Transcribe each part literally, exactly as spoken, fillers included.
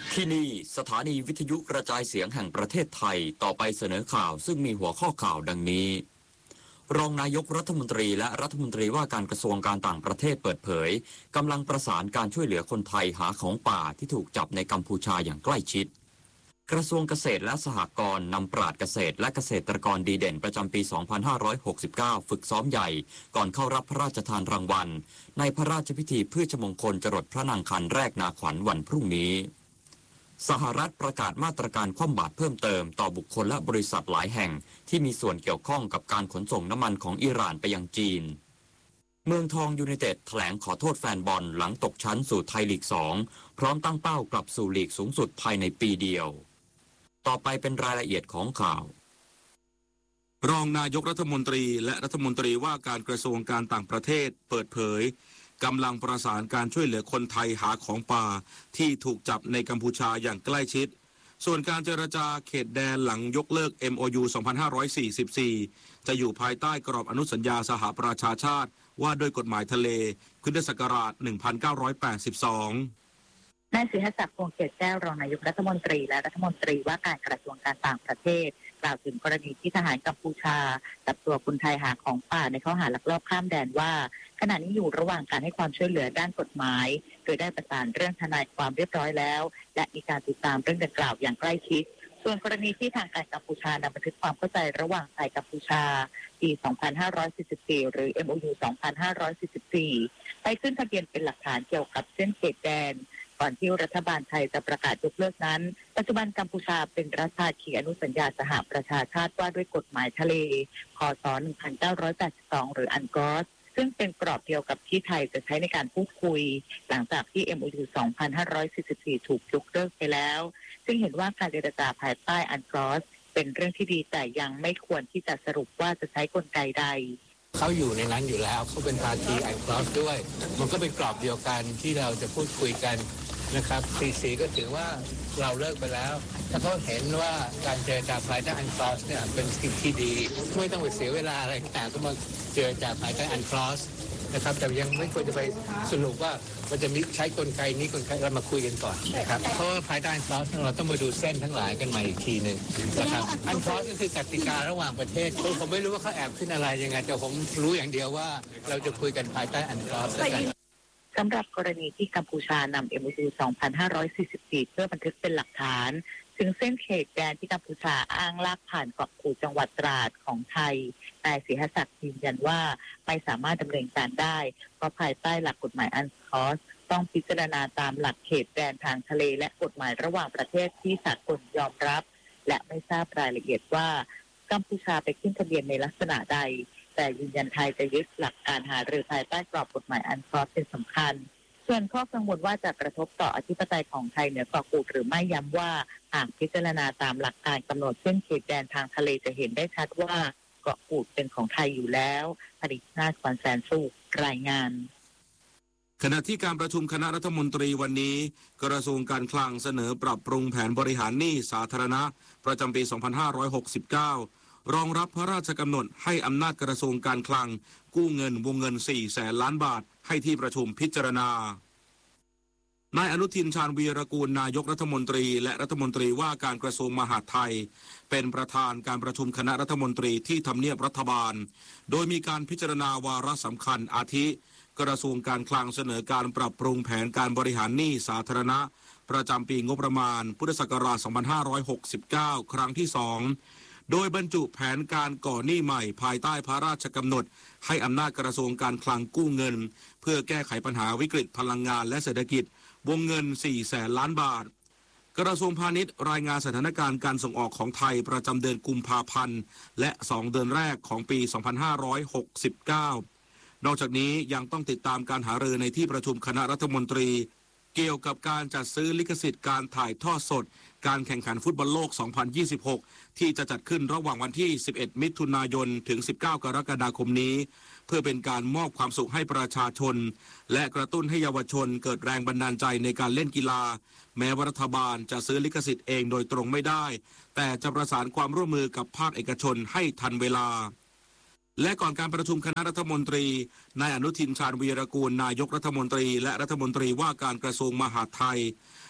ที่นี่สถานีวิทยุกระจายเสียงแห่งประเทศไทยต่อไปเสนอข่าวซึ่งมีหัวข้อข่าวดังนี้รองนายกรัฐมนตรีและรัฐมนตรีว่าการกระทรวงการต่างประเทศเปิดเผยกำลังประสานการช่วยเหลือคนไทยหาของป่าที่ถูกจับในกัมพูชาอย่างใกล้ชิดกระทรวงเกษตรและสหกรณ์นำปราชญ์เกษตรและเกษตรกรดีเด่นประจำปี สองพันห้าร้อยหกสิบเก้า ฝึกซ้อมใหญ่ก่อนเข้ารับพระราชทานรางวัลในพระราชพิธีพืชมงคลจรดพระนางคันแรกนาขวัญวันพรุ่งนี้สหรัฐประกาศมาตรการคว่ำบาตรเพิ่มเติมต่อบุคคลและบริษัทหลายแห่งที่มีส่วนเกี่ยวข้องกับการขนส่งน้ำมันของอิหร่านไปยังจีนเมืองทองยูไนเต็ดแถลงขอโทษแฟนบอลหลังตกชั้นสู่ไทยลีกสองพร้อมตั้งเป้ากลับสู่ลีกสูงสุดภายในปีเดียวต่อไปเป็นรายละเอียดของข่าวรองนายกรัฐมนตรีและรัฐมนตรีว่าการกระทรวงการต่างประเทศเปิดเผยกำลังประสานการช่วยเหลือคนไทยหาของป่าที่ถูกจับในกัมพูชาอย่างใกล้ชิดส่วนการเจรจาเขตแดนหลังยกเลิก เอ็ม โอ ยู สองพันห้าร้อยสี่สิบสี่ จะอยู่ภายใต้กรอบอนุสัญญาสหประชาชาติว่าด้วยกฎหมายทะเลพุทธศักราช หนึ่งพันเก้าร้อยแปดสิบสองนายศิริศักดิ์ พวงเกศแก้วรองนายกรัฐมนตรีและรัฐมนตรีว่าการกระทรวงการต่างประเทศกล่าวถึงกรณีที่ทหารกัมพูชาจับตัวคนไทยหาของป่าในข้อหาลักลอบข้ามแดนว่าขณะนี้อยู่ระหว่างการให้ความช่วยเหลือด้านกฎหมายโดยได้ประสานเรื่องทนายความเรียบร้อยแล้วและมีการติดตามเรื่องดังกล่าวอย่างใกล้ชิดส่วนกรณีที่ทางการกัมพูชานำบันทึกความเข้าใจระหว่างไทยกัมพูชาปี สองพันห้าร้อยสี่สิบสี่ หรือ เอ็ม โอ ยู สองพันห้าร้อยสี่สิบสี่ ไปขึ้นทะเบียนเป็นหลักฐานเกี่ยวกับเส้นเขตแดนก่อนที่รัฐบาลไทยจะประกาศยกเลิกนั้นปัจจุบันกัมพูชาเป็นรัฐภาคีอนุสัญญาสหประชาชาติว่าด้วยกฎหมายทะเลคศ หนึ่งพันเก้าร้อยแปดสิบสอง หรืออันกอสซึ่งเป็นกรอบเดียวกับที่ไทยจะใช้ในการพูดคุยหลังจากที่ เอ็ม โอ ยู สองพันห้าร้อยสี่สิบสี่ ถูกยกเลิกไปแล้วซึ่งเห็นว่าการเจรจาภายใต้อันกอสเป็นเรื่องที่ดีแต่ยังไม่ควรที่จะสรุปว่าจะใช้กลไกใดเขาอยู่ในนั้นอยู่แล้วเขาเป็นภาคีอันกอสด้วยมันก็เป็นกรอบเดียวกันที่เราจะพูดคุยกันนะครับซีซีก็ถือว่าเราเลิกไปแล้วถ้าเขาเห็นว่าการเจรจาภายใต้อันคลอสเนี่ยเป็นสิ่งที่ดีไม่ต้องไปเสียเวลาอะไรแต่ก็มาเจรจาภายใต้อันคลอสนะครับแต่ยังไม่ควรจะไปสรุปว่ามันจะมีใช้กลไกนี้กลไกเรามาคุยกันก่อนนะครับเพราะว่าภายใต้อันคลอสเราต้องมาดูเส้นทั้งหลายกันใหม่อีกทีหนึ่งนะครับอันคลอสก็คือกติการะหว่างประเทศผมไม่รู้ว่าเขาแอบขึ้นอะไรยังไงแต่ผมรู้อย่างเดียวว่าเราจะคุยกันภายใต้อันคลอสกันสำหรับกรณีที่กัมพูชานำ เอ็ม โอ ยู สองพันห้าร้อยสี่สิบสี่ เพื่อบันทึกเป็นหลักฐานถึงเส้นเขตแดนที่กัมพูชาอ้างลากผ่านเกาะกู่จังหวัดตราดของไทยนายศิริศักดิ์ยืนยันว่าไม่สามารถดำเนินการได้เพราะภายใต้หลักกฎหมายอันคอสต้องพิจารณาตามหลักเขตแดนทางทะเลและกฎหมายระหว่างประเทศที่สากลยอมรับและไม่ทราบรายละเอียดว่ากัมพูชาไปขึ้นทะเบียนในลักษณะใดแต่ยืนยันไทยจะยึดหลักการหารือภายใต้กรอบกฎหมายอันคอสเป็นสำคัญส่วนข้อกังวลว่าจะกระทบต่ออธิปไตยของไทยเหนือเกาะกูดหรือไม่ย้ำว่าหากพิจารณาตามหลักการกำหนดเส้นเขตแดนทางทะเลจะเห็นได้ชัดว่าเกาะกูดเป็นของไทยอยู่แล้วผลิตนาถ ขวัญแสนสุขรายงานขณะที่การประชุมคณะรัฐมนตรีวันนี้กระทรวงการคลังเสนอปรับปรุงแผนบริหารหนี้สาธารณะประจำปี สองพันห้าร้อยหกสิบเก้ารองรับพระราชกำหนดให้อำนาจกระทรวงการคลังกู้เงินวงเงินสี่แสนล้านบาทให้ที่ประชุมพิจารณานายอนุทินชาญวีรกูลนายกรัฐมนตรีและรัฐมนตรีว่าการกระทรวงมหาดไทยเป็นประธานการประชุมคณะรัฐมนตรีที่ทำเนียบรัฐบาลโดยมีการพิจารณาวาระสำคัญอาทิกระทรวงการคลังเสนอการปรับปรุงแผนการบริหารหนี้สาธารณะประจำปีงบประมาณพุทธศักราช สองพันห้าร้อยหกสิบเก้า ครั้งที่สองโดยบรรจุแผนการก่อหนี้ใหม่ภายใต้พระราชกำหนดให้อำนาจกระทรวงการคลังกู้เงินเพื่อแก้ไขปัญหาวิกฤตพลังงานและเศรษฐกิจวงเงินสี่แสนล้านบาทกระทรวงพาณิชย์รายงานสถานการณ์การส่งออกของไทยประจำเดือนกุมภาพันธ์และสองเดือนแรกของปี สองพันห้าร้อยหกสิบเก้านอกจากนี้ยังต้องติดตามการหารือในที่ประชุมคณะรัฐมนตรีเกี่ยวกับการจัดซื้อลิขสิทธิ์การถ่ายทอดสดการแข่งขันฟุตบอลโลก สองพันยี่สิบหก ที่จะจัดขึ้นระหว่างวันที่ สิบเอ็ด มิถุนายน ถึง สิบเก้า กรกฎาคมนี้เพื่อเป็นการมอบความสุขให้ประชาชนและกระตุ้นให้เยาวชนเกิดแรงบันดาลใจในการเล่นกีฬาแม้ว่ารัฐบาลจะซื้อลิขสิทธิ์เองโดยตรงไม่ได้แต่จะประสานความร่วมมือกับภาคเอกชนให้ทันเวลา และก่อนการประชุมคณะรัฐมนตรีนายอนุทินชาญวีรกูลนายกรัฐมนตรีและรัฐมนตรีว่าการกระทรวงมหาดไทย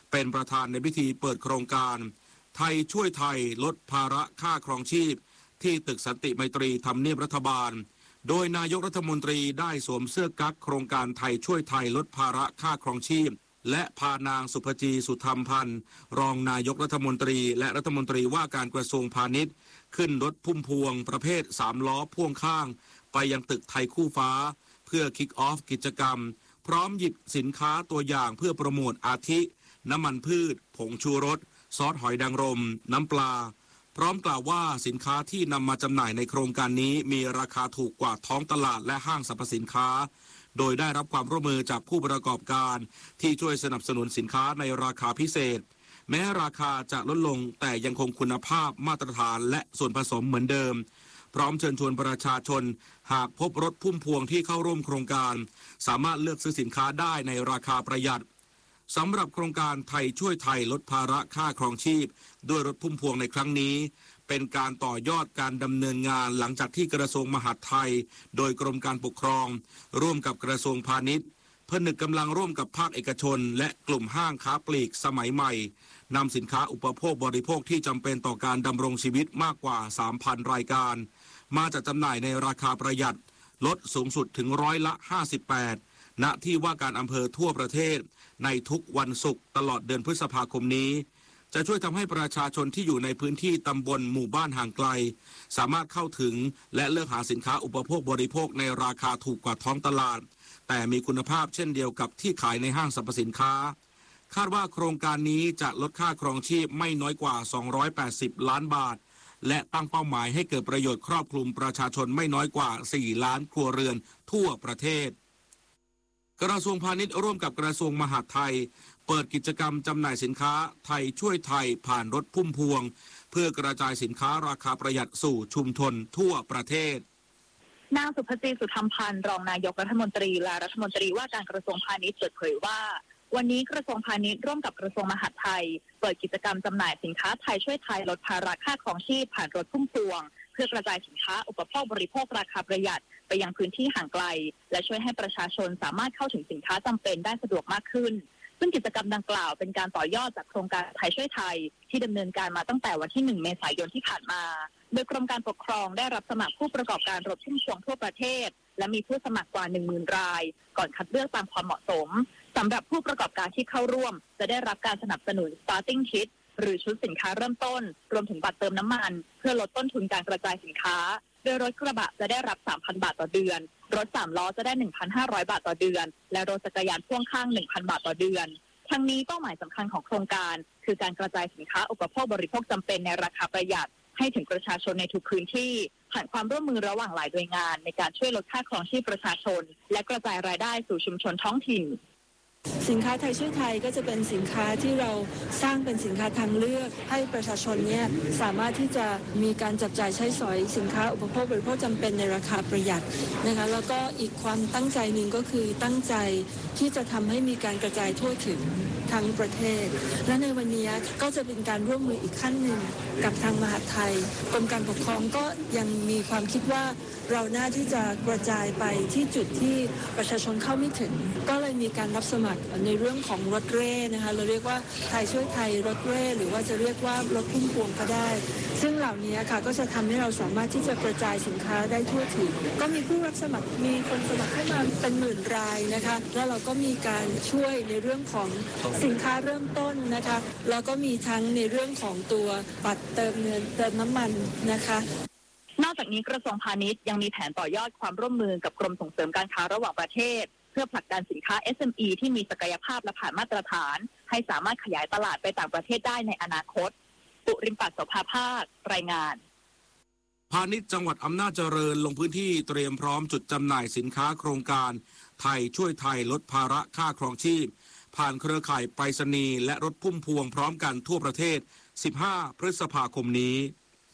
เป็นประธานในพิธีเปิดโครงการไทยช่วยไทยลดภาระค่าครองชีพที่ตึกสันติไมตรีทำเนียบรัฐบาลโดยนายกรัฐมนตรีได้สวมเสื้อกั๊กโครงการไทยช่วยไทยลดภาระค่าครองชีพและพานางสุภจีสุธรรมพันธ์รองนายกรัฐมนตรีและรัฐมนตรีว่าการกระทรวงพาณิชย์ขึ้นรถพุ่มพวงประเภทสามล้อพ่วงข้างไปยังตึกไทยคู่ฟ้าเพื่อคิกออฟกิจกรรมพร้อมหยิบสินค้าตัวอย่างเพื่อโปรโมทอาทิน้ำมันพืชผงชูรสซอสหอยนางรมน้ำปลาพร้อมกล่าวว่าสินค้าที่นำมาจำหน่ายในโครงการนี้มีราคาถูกกว่าท้องตลาดและห้างสรรพสินค้าโดยได้รับความร่วมมือจากผู้ประกอบการที่ช่วยสนับสนุนสินค้าในราคาพิเศษแม้ราคาจะลดลงแต่ยังคงคุณภาพมาตรฐานและส่วนผสมเหมือนเดิมพร้อมเชิญชวนประชาชนหากพบรถพุ่มพวงที่เข้าร่วมโครงการสามารถเลือกซื้อสินค้าได้ในราคาประหยัดสำหรับโครงการไทยช่วยไทยลดภาระค่าครองชีพด้วยรถพุ่มพวงในครั้งนี้เป็นการต่อยอดการดำเนินงานหลังจากที่กระทรวงมหาดไทยโดยกรมการปกครองร่วมกับกระทรวงพาณิชย์ผนึกกำลังร่วมกับภาคเอกชนและกลุ่มห้างค้าปลีกสมัยใหม่นำสินค้าอุปโภคบริโภคที่จำเป็นต่อการดำรงชีวิตมากกว่า สามพัน รายการมาจัดจำหน่ายในราคาประหยัดลดสูงสุดถึงร้อยละห้าสิบแปดณที่ว่าการอำเภอทั่วประเทศในทุกวันศุกร์ตลอดเดือนพฤษภาคมนี้จะช่วยทำให้ประชาชนที่อยู่ในพื้นที่ตำบลหมู่บ้านห่างไกลสามารถเข้าถึงและเลือกหาสินค้าอุปโภคบริโภคในราคาถูกกว่าท้องตลาดแต่มีคุณภาพเช่นเดียวกับที่ขายในห้างสรรพสินค้าคาดว่าโครงการนี้จะลดค่าครองชีพไม่น้อยกว่าสองร้อยแปดสิบล้านบาทและตั้งเป้าหมายให้เกิดประโยชน์ครอบคลุมประชาชนไม่น้อยกว่าสี่ล้านครัวเรือนทั่วประเทศกระทรวงพาณิชย์ร่วมกับกระทรวงมหาดไทยเปิดกิจกรรมจำหน่ายสินค้าไทยช่วยไทยผ่านรถพุ่มพวงเพื่อกระจายสินค้าราคาประหยัดสู่ชุมชนทั่วประเทศนางสุภจีสุธรรมพันธ์รองนายกรัฐมนตรีและรัฐมนตรีว่าการกระทรวงพาณิชย์เปิดเผยว่าวันนี้กระทรวงพาณิชย์ร่วมกับกระทรวงมหาดไทยเปิดกิจกรรมจำหน่ายสินค้าไทยช่วยไทยลดภาระค่าครองชีพผ่านรถพุ่มพวงเพื่อกระจายสินค้าอุปโภคบริโภคราคาประหยัดไปยังพื้นที่ห่างไกลและช่วยให้ประชาชนสามารถเข้าถึงสินค้าจำเป็นได้สะดวกมากขึ้นซึ่งกิจกรรมดังกล่าวเป็นการต่อยอดจากโครงการไทยช่วยไทยที่ดำเนินการมาตั้งแต่วันที่หนึ่งเมษายนที่ผ่านมาโดยกรมการปกครองได้รับสมัครผู้ประกอบการรถพุ่มพวงทั่วประเทศและมีผู้สมัครกว่า หนึ่งหมื่น รายก่อนคัดเลือกตามความเหมาะสมสำหรับผู้ประกอบการที่เข้าร่วมจะได้รับการสนับสนุน starting kit หรือชุดสินค้าเริ่มต้นรวมถึงบัตรเติมน้ำมันเพื่อลดต้นทุนการกระจายสินค้าโดยรถกระบะจะได้รับ สามพัน บาทต่อเดือนรถสามล้อจะได้ หนึ่งพันห้าร้อย บาทต่อเดือนและรถจักรยานพ่วงข้าง หนึ่งพัน บาทต่อเดือนทั้งนี้เป้าหมายสำคัญของโครงการคือการกระจายสินค้าอุปโภคบริโภคจำเป็นในราคาประหยัดให้ถึงประชาชนในทุกพื้นที่ผ่านความร่วมมือระหว่างหลายหน่วยงานในการช่วยลดค่าครองชีพประชาชนและกระจายรายได้สู่ชุมชนท้องถิ่นสินค้าไทยช่วยไทยก็จะเป็นสินค้าที่เราสร้างเป็นสินค้าทางเลือกให้ประชาชนเนี่ยสามารถที่จะมีการจับจ่ายใช้สอยสินค้าอุปโภคบริโภคจำเป็นในราคาประหยัดนะคะแล้วก็อีกความตั้งใจหนึ่งก็คือตั้งใจที่จะทำให้มีการกระจายทั่วถึงทั้งประเทศและในวันนี้ก็จะเป็นการร่วมมืออีกขั้นหนึ่งกับทางมหาดไทยกรมการปกครองก็ยังมีความคิดว่าเราน่าที่จะกระจายไปที่จุดที่ประชาชนเข้าไม่ถึงก็เลยมีการรับสมัครในเรื่องของรถเร่นะคะเราเรียกว่าไทยช่วยไทยรถเร่หรือว่าจะเรียกว่ารถพุ่มพวงก็ได้ซึ่งเหล่านี้ค่ะก็จะทำให้เราสามารถที่จะกระจายสินค้าได้ทั่วถึงก็มีผู้รับสมัครมีคนสมัครเข้ามาเป็นหมื่นรายนะคะแล้วเราก็มีการช่วยในเรื่องของสินค้าเริ่มต้นนะคะแล้วก็มีทั้งในเรื่องของตัวบัตรเติมเงินเติมน้ำมันนะคะนอกจากนี้กระทรวงพาณิชย์ยังมีแผนต่อยอดความร่วมมือกับกรมส่งเสริมการค้าระหว่างประเทศเพื่อผลักดันสินค้า เอส เอ็ม อี ที่มีศักยภาพและผ่านมาตรฐานให้สามารถขยายตลาดไปต่างประเทศได้ในอนาคตปุริมปัตย์ โสภาภาครายงานพาณิชย์จังหวัดอำนาจเจริญลงพื้นที่เตรียมพร้อมจุดจำหน่ายสินค้าโครงการไทยช่วยไทยลดภาระค่าครองชีพผ่านเครือข่ายไปรษณีย์และรถพุ่มพวงพร้อมกันทั่วประเทศสิบห้าพฤษภาคมนี้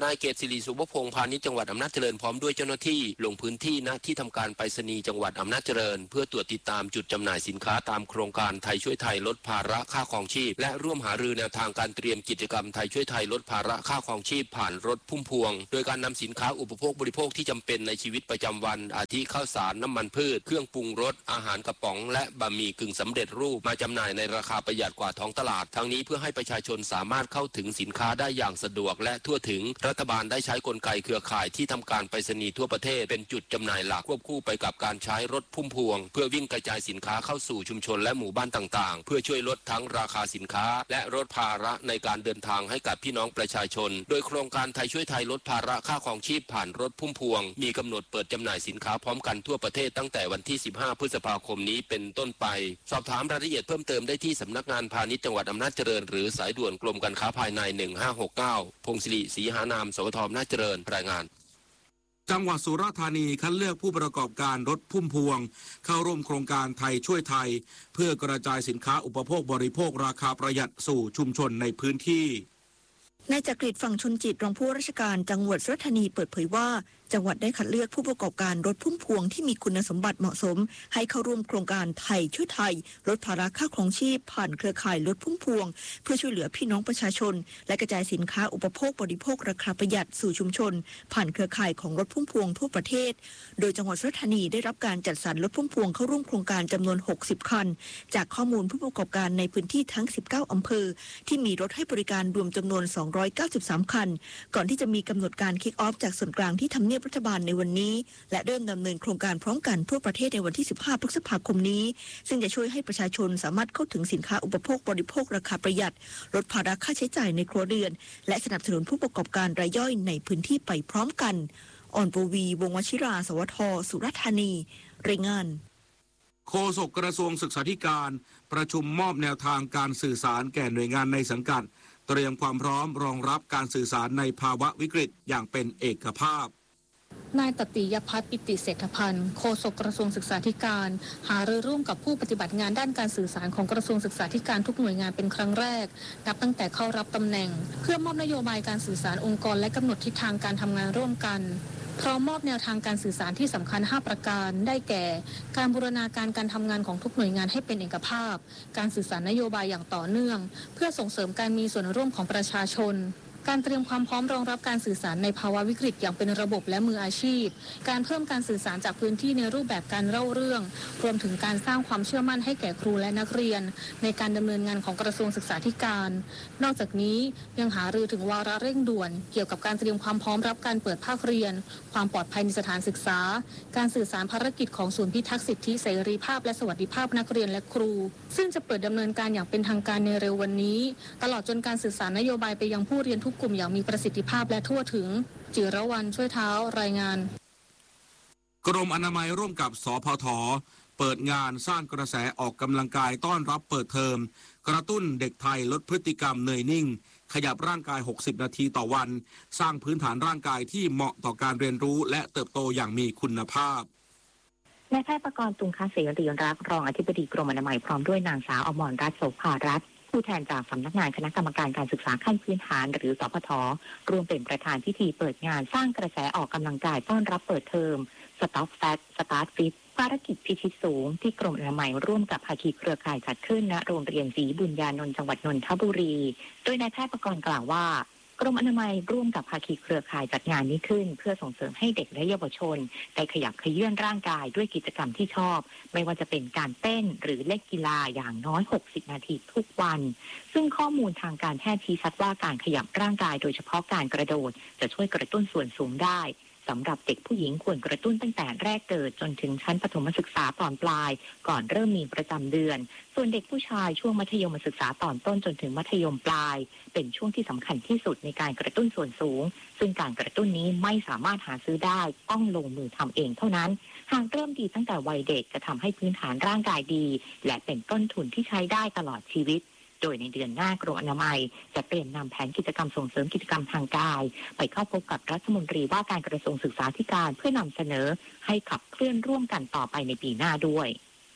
นายเกษศิริสุภพงษ์พาณิชย์จังหวัดอำนาจเจริญพร้อมด้วยเจ้าหน้าที่ลงพื้นที่ณที่ทำการไปรษณีย์จังหวัดอำนาจเจริญเพื่อตรวจติดตามจุดจำหน่ายสินค้าตามโครงการไทยช่วยไทยลดภาระค่าครองชีพและร่วมหารือแนวทางการเตรียมกิจกรรมไทยช่วยไทยลดภาระค่าครองชีพผ่านรถพุ่มพวงโดยการนำสินค้าอุปโภคบริโภคที่จำเป็นในชีวิตประจำวันอาทิข้าวสารน้ำมันพืชเครื่องปรุงรสอาหารกระป๋องและบะหมี่กึ่งสำเร็จรูปมาจำหน่ายในราคาประหยัดกว่าท้องตลาดทั้งนี้เพื่อให้ประชาชนสามารถเข้าถึงสินค้าได้อย่างสะดวกและทั่วถึงรัฐบาลได้ใช้กลไกเครือข่ายที่ทำการไปรษณีย์ทั่วประเทศเป็นจุดจำหน่ายหลักควบคู่ไปกับการใช้รถพุ่มพวงเพื่อวิ่งกระจายสินค้าเข้าสู่ชุมชนและหมู่บ้านต่างๆเพื่อช่วยลดทั้งราคาสินค้าและลดภาระในการเดินทางให้กับพี่น้องประชาชนโดยโครงการไทยช่วยไทยลดภาระค่าครองชีพผ่านรถพุ่มพวงมีกำหนดเปิดจำหน่ายสินค้าพร้อมกันทั่วประเทศตั้งแต่วันที่สิบห้าพฤษภาคมนี้เป็นต้นไปสอบถามรายละเอียดเพิ่มเติมได้ที่สำนักงานพาณิชย์จังหวัดอำนาจเจริญหรือสายด่วนกรมการค้าภายในหนึ่งห้าหกเก้าพงศิริศรีหานามสวทอำนาจเจริญรายงานจังหวัดสุราษฎร์ธานีคัดเลือกผู้ประกอบการรถพุ่มพวงเข้าร่วมโครงการไทยช่วยไทยเพื่อกระจายสินค้าอุปโภคบริโภคราคาประหยัดสู่ชุมชนในพื้นที่นายจักริดฝั่งชนจิตรองผู้ว่าราชการจังหวัดสุราษฎร์ธานีเปิดเผยว่าจังหวัดได้คัดเลือกผู้ประกอบการรถพุ่มพวงที่มีคุณสมบัติเหมาะสมให้เข้าร่วมโครงการไทยช่วยไทยลดภาระค่าครองชีพผ่านเครือข่ายรถพุ่มพวงเพื่อช่วยเหลือพี่น้องประชาชนและกระจายสินค้าอุปโภคบริโภคราคาประหยัดสู่ชุมชนผ่านเครือข่ายของรถพุ่มพวงทั่วประเทศโดยจังหวัดสุราษฎร์ธานีได้รับการจัดสรรรถพุ่มพวงเข้าร่วมโครงการจำนวนหกสิบคันจากข้อมูลผู้ประกอบการในพื้นที่ทั้งสิบเก้าอำเภอที่มีรถให้บริการรวมจำนวนสองร้อยเก้าสิบสามคันก่อนที่จะมีกำหนดการคิกออฟจากส่วนกลางที่ทำเนียบรัฐบาลในวันนี้และเริ่มดำเนินโครงการพร้อมกันทั่วประเทศในวันที่สิบห้าพฤษภาคมนี้ซึ่งจะช่วยให้ประชาชนสามารถเข้าถึงสินค้าอุปโภคบริโภคราคาประหยัดลดภาระค่าใช้จ่ายในครัวเรือนและสนับสนุนผู้ประกอบการรายย่อยในพื้นที่ไปพร้อมกันอ่อนปวีวงศ์วชิราสวทสุราษฎร์ธานีรายงานโฆษกกระทรวงศึกษาธิการประชุมมอบแนวทางการสื่อสารแก่หน่วยงานในสังกัดเตรียมความพร้อมรองรับการสื่อสารในภาวะวิกฤตอย่างเป็นเอกภาพนายตติยพัฒน์ปิติเศรษฐพันธ์โฆษกกระทรวงศึกษาธิการหารือร่วมกับผู้ปฏิบัติงานด้านการสื่อสารของกระทรวงศึกษาธิการทุกหน่วยงานเป็นครั้งแรกนับตั้งแต่เข้ารับตำแหน่งเพื่อมอบนโยบายการสื่อสารองค์กรและกำหนดทิศทางการทำงานร่วมกันพร้อมมอบแนวทางการสื่อสารที่สำคัญห้าประการได้แก่การบูรณาการการทำงานของทุกหน่วยงานให้เป็นเอกภาพการสื่อสารนโยบายอย่างต่อเนื่องเพื่อส่งเสริมการมีส่วนร่วมของประชาชนการเตรียมความพร้อมรองรับการสื่อสารในภาวะวิกฤตอย่างเป็นระบบและมืออาชีพการเพิ่มการสื่อสารจากพื้นที่ในรูปแบบการเล่าเรื่องรวมถึงการสร้างความเชื่อมั่นให้แก่ครูและนักเรียนในการดำเนินงานของกระทรวงศึกษาธิการนอกจากนี้ยังหารือถึงวาระเร่งด่วนเกี่ยวกับการเตรียมความพร้อมรับการเปิดภาคเรียนความปลอดภัยในสถานศึกษาการสื่อสารภารกิจของศูนย์พิทักษ์สิทธิเสรีภาพและสวัสดิภาพนักเรียนและครูซึ่งจะเปิดดำเนินการอย่างเป็นทางการในเร็ววันนี้ตลอดจนการสื่อสารนโยบายไปยังผู้เรียนทุกกลุ่มอย่างมีประสิทธิภาพและทั่วถึงจิรวรรณช่วยเท้ารายงานกรมอนามัยร่วมกับสพทเปิดงานสร้างกระแสออกกำลังกายต้อนรับเปิดเทอมกระตุ้นเด็กไทยลดพฤติกรรมเหนื่อยนิ่งขยับร่างกายหกสิบนาทีต่อวันสร้างพื้นฐานร่างกายที่เหมาะต่อการเรียนรู้และเติบโตอย่างมีคุณภาพนายแพทย์ประกรณ์ตุงคเสรีรักษ์รองอธิบดีกรมอนามัยพร้อมด้วยนางสาวอมรรัตน์โสภารัตน์ผู้แทนจากสำนักงานคณะกรรมการการศึกษาขั้นพื้นฐานหรือสพทรวมเป็นประธานพิธีเปิดงานสร้างกระแสออกกำลังกายต้อนรับเปิดเทอม Stop Fat Start Fit ภารกิจพิชิตสูงที่กรมอนามัยร่วมกับภาคีเครือข่ายจัดขึ้นณโรงเรียนศรีบุญญานนท์จังหวัดนนทบุรีโดยนายแพทย์ประกรณ์กล่าวว่ากรมอนามัยร่วมกับภาคีเครือข่ายจัดงานนี้ขึ้นเพื่อส่งเสริมให้เด็กและเยาวชนได้ขยับเขยื้อนร่างกายด้วยกิจกรรมที่ชอบไม่ว่าจะเป็นการเต้นหรือเล่นกีฬาอย่างน้อยหกสิบนาทีทุกวันซึ่งข้อมูลทางการแพทย์ชี้ชัดว่าการขยับร่างกายโดยเฉพาะการกระโดดจะช่วยกระตุ้นส่วนสูงได้สำหรับเด็กผู้หญิงควรกระตุ้นตั้งแต่แรกเกิดจนถึงชั้นประถมศึกษาตอนปลายก่อนเริ่มมีประจำเดือนส่วนเด็กผู้ชายช่วงมัธยมศึกษาตอนต้นจนถึงมัธยมปลายเป็นช่วงที่สำคัญที่สุดในการกระตุ้นส่วนสูงซึ่งการกระตุ้นนี้ไม่สามารถหาซื้อได้ต้องลงมือทำเองเท่านั้นหากเริ่มดีตั้งแต่วัยเด็กจะทำให้พื้นฐานร่างกายดีและเป็นต้นทุนที่ใช้ได้ตลอดชีวิตโดยในเดือนหน้ากรมอนามัยจะเตรียมนำแผนกิจกรรมส่งเสริมกิจกรรมทางกายไปเข้าพบกับรัฐมนตรีว่าการกระทรวงศึกษาธิการเพื่อนำเสนอให้ขับเคลื่อนร่วมกันต่อไปในปีหน้าด้วย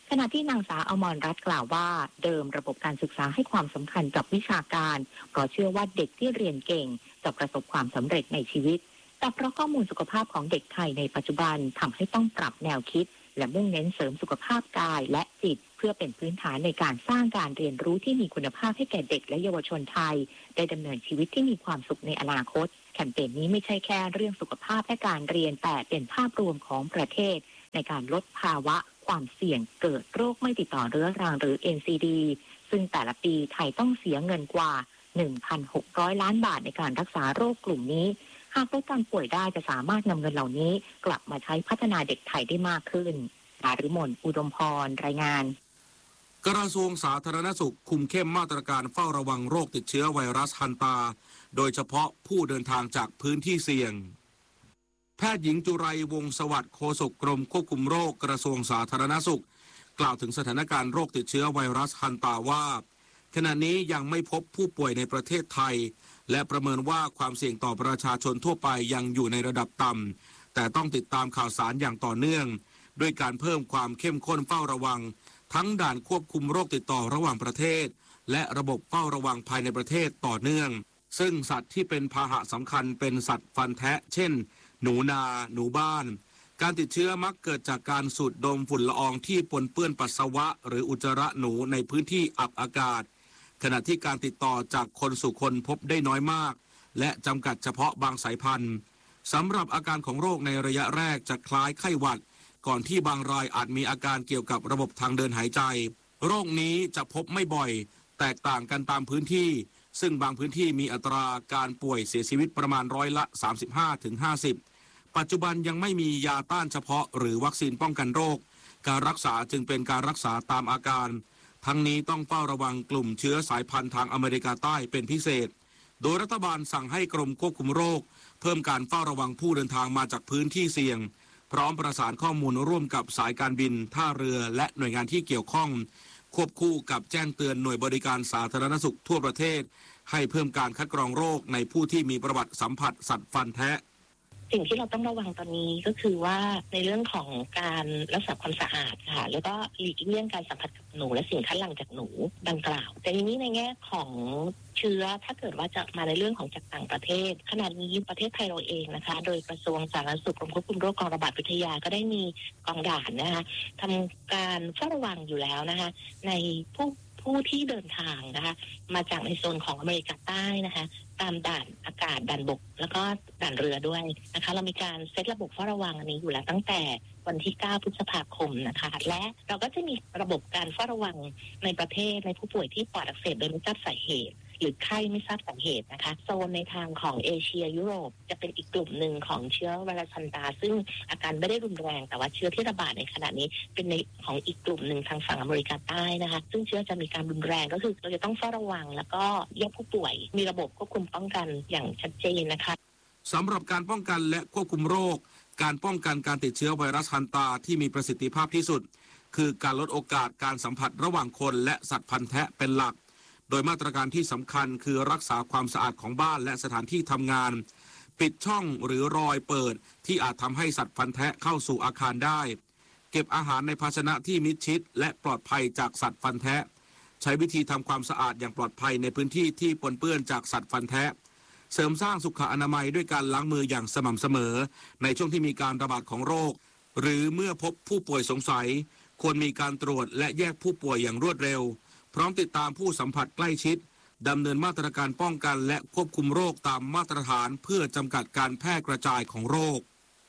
ขณะที่นางสาวอมรรัตน์กล่าวว่าเดิมระบบการศึกษาให้ความสำคัญกับวิชาการเพราะเชื่อว่าเด็กที่เรียนเก่งจะประสบความสำเร็จในชีวิตแต่เพราะข้อมูลสุขภาพของเด็กไทยในปัจจุบันทำให้ต้องปรับแนวคิดและมุ่งเน้นเสริมสุขภาพกายและจิตเพื่อเป็นพื้นฐานในการสร้างการเรียนรู้ที่มีคุณภาพให้แก่เด็กและเยาวชนไทยได้ดำเนินชีวิตที่มีความสุขในอนาคตแคมเปญนี้ไม่ใช่แค่เรื่องสุขภาพและการเรียนแต่เป็นภาพรวมของประเทศในการลดภาวะความเสี่ยงเกิดโรคไม่ติดต่อเรื้อรังหรือ เอ็น ซี ดี ซึ่งแต่ละปีไทยต้องเสียเงินกว่า หนึ่งพันหกร้อย ล้านบาทในการรักษาโรคกลุ่มนี้หากลดการป่วยได้จะสามารถนำเงินเหล่านี้กลับมาใช้พัฒนาเด็กไทยได้มากขึ้นดารุมนอุดมพรรายงานกระทรวงสาธารณสุขคุมเข้มมาตรการเฝ้าระวังโรคติดเชื้อไวรัสฮันตาโดยเฉพาะผู้เดินทางจากพื้นที่เสี่ยงแพทย์หญิงจุไรวงศ์สวัสดิ์โฆษกกรมควบคุมโรคกระทรวงสาธารณสุขกล่าวถึงสถานการณ์โรคติดเชื้อไวรัสฮันตาว่าขณะนี้ยังไม่พบผู้ป่วยในประเทศไทยและประเมินว่าความเสี่ยงต่อประชาชนทั่วไปยังอยู่ในระดับต่ำแต่ต้องติดตามข่าวสารอย่างต่อเนื่องด้วยการเพิ่มความเข้มข้นเฝ้าระวังทั้งด่านควบคุมโรคติดต่อระหว่างประเทศและระบบเฝ้าระวังภายในประเทศต่อเนื่องซึ่งสัตว์ที่เป็นพาหะสำคัญเป็นสัตว์ฟันแทะเช่นหนูนาหนูบ้านการติดเชื้อมักเกิดจากการสูดดมฝุ่นละอองที่ปนเปื้อนปัสสาวะหรืออุจจาระหนูในพื้นที่อับอากาศขณะที่การติดต่อจากคนสู่คนพบได้น้อยมากและจำกัดเฉพาะบางสายพันธุ์สำหรับอาการของโรคในระยะแรกจะคล้ายไข้หวัดก่อนที่บางรายอาจมีอาการเกี่ยวกับระบบทางเดินหายใจโรคนี้จะพบไม่บ่อยแตกต่างกันตามพื้นที่ซึ่งบางพื้นที่มีอัตราการป่วยเสียชีวิตประมาณร้อยละ สามสิบห้าถึงห้าสิบ ปัจจุบันยังไม่มียาต้านเฉพาะหรือวัคซีนป้องกันโรคการรักษาจึงเป็นการรักษาตามอาการทั้งนี้ต้องเฝ้าระวังกลุ่มเชื้อสายพันธุ์ทางอเมริกาใต้เป็นพิเศษโดยรัฐบาลสั่งให้กรมควบคุมโรคเพิ่มการเฝ้าระวังผู้เดินทางมาจากพื้นที่เสี่ยงพร้อมประสานข้อมูลร่วมกับสายการบินท่าเรือและหน่วยงานที่เกี่ยวข้องควบคู่กับแจ้งเตือนหน่วยบริการสาธารณสุขทั่วประเทศให้เพิ่มการคัดกรองโรคในผู้ที่มีประวัติสัมผัสสัตว์ฟันแทะสิ่งที่เราต้องระวังตอนนี้ก็คือว่าในเรื่องของการรักษาความสะอาดค่ะแล้วก็หลีกเลี่ยงการสัมผัสกับหนูและสิ่งคัดหลั่งจากหนูดังกล่าวแต่ทีนี้ในแง่ของเชื้อถ้าเกิดว่าจะมาในเรื่องของจากต่างประเทศขนาดนี้ประเทศไทยเราเองนะคะโดยกระทรวงสาธารณสุขกรมควบคุมโรคกองระบาดวิทยาก็ได้มีกองด่านนะคะทำการเฝ้าระวังอยู่แล้วนะคะในผู้ผู้ที่เดินทางนะคะมาจากในโซนของอเมริกาใต้นะคะตามด่านอากาศด่านบกแล้วก็ด่านเรือด้วยนะคะเรามีการเซตระบบเฝ้าระวังอันนี้อยู่แล้วตั้งแต่วันที่เก้าพฤษภาคมนะคะและเราก็จะมีระบบการเฝ้าระวังในประเทศในผู้ป่วยที่ปอดอักเสบโดยไม่ทราบสาเหตุหรือไข้ไม่ทราบสาเหตุนะคะโซนในทางของเอเชียยุโรปจะเป็นอีกกลุ่มหนึ่งของเชื้อไวรัสฮันตาซึ่งอาการไม่ได้รุนแรงแต่ว่าเชื้อที่ระบาดในขณะนี้เป็นในของอีกกลุ่มหนึ่งทางฝั่งอเมริกาใต้นะคะซึ่งเชื้อจะมีการรุนแรงก็คือเราจะต้องเฝ้าระวังแล้วก็แยกผู้ป่วยมีระบบควบคุมป้องกันอย่างชัดเจนนะคะสำหรับการป้องกันและควบคุมโรคการป้องกันการติดเชื้อไวรัสฮันตาที่มีประสิทธิภาพที่สุดคือการลดโอกาสการสัมผัสระหว่างคนและสัตว์พันธุ์แทะเป็นหลักโดยมาตรการที่สำคัญคือรักษาความสะอาดของบ้านและสถานที่ทำงานปิดช่องหรือรอยเปิดที่อาจทำให้สัตว์พันธุ์แทะเข้าสู่อาคารได้เก็บอาหารในภาชนะที่มิดชิดและปลอดภัยจากสัตว์ฟันแทะใช้วิธีทำความสะอาดอย่างปลอดภัยในพื้นที่ที่ปนเปื้อนจากสัตว์ฟันแทะเสริมสร้างสุขอนามัยด้วยการล้างมืออย่างสม่ำเสมอในช่วงที่มีการระบาดของโรคหรือเมื่อพบผู้ป่วยสงสัยควรมีการตรวจและแยกผู้ป่วยอย่างรวดเร็วพร้อมติดตามผู้สัมผัสใกล้ชิดดำเนินมาตรการป้องกันและควบคุมโรคตามมาตรฐานเพื่อจำกัดการแพร่กระจายของโรค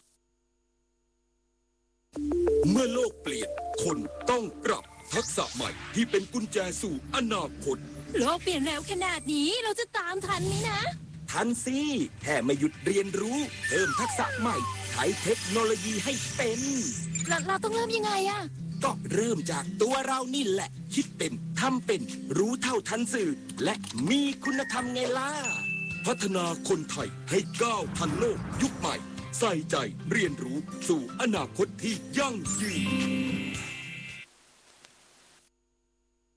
เมื่อโลกเปลี่ยนคนต้องปรับทักษะใหม่ที่เป็นกุญแจสู่อนาคตโลกเปลี่ยนเร็วขนาดนี้เราจะตามทันไหมนะทันสิแค่ไม่หยุดเรียนรู้เพิ่มทักษะใหม่ใช้เทคโนโลยีให้เป็นเราเราต้องเริ่มยังไงอะก็เริ่มจากตัวเรานี่แหละคิดเป็นทำเป็นรู้เท่าทันสื่อและมีคุณธรรมไงล่ะพัฒนาคนไทยให้ก้าวทันโลกยุคใหม่ใส่ใจเรียนรู้สู่อนาคตที่ยั่งยืน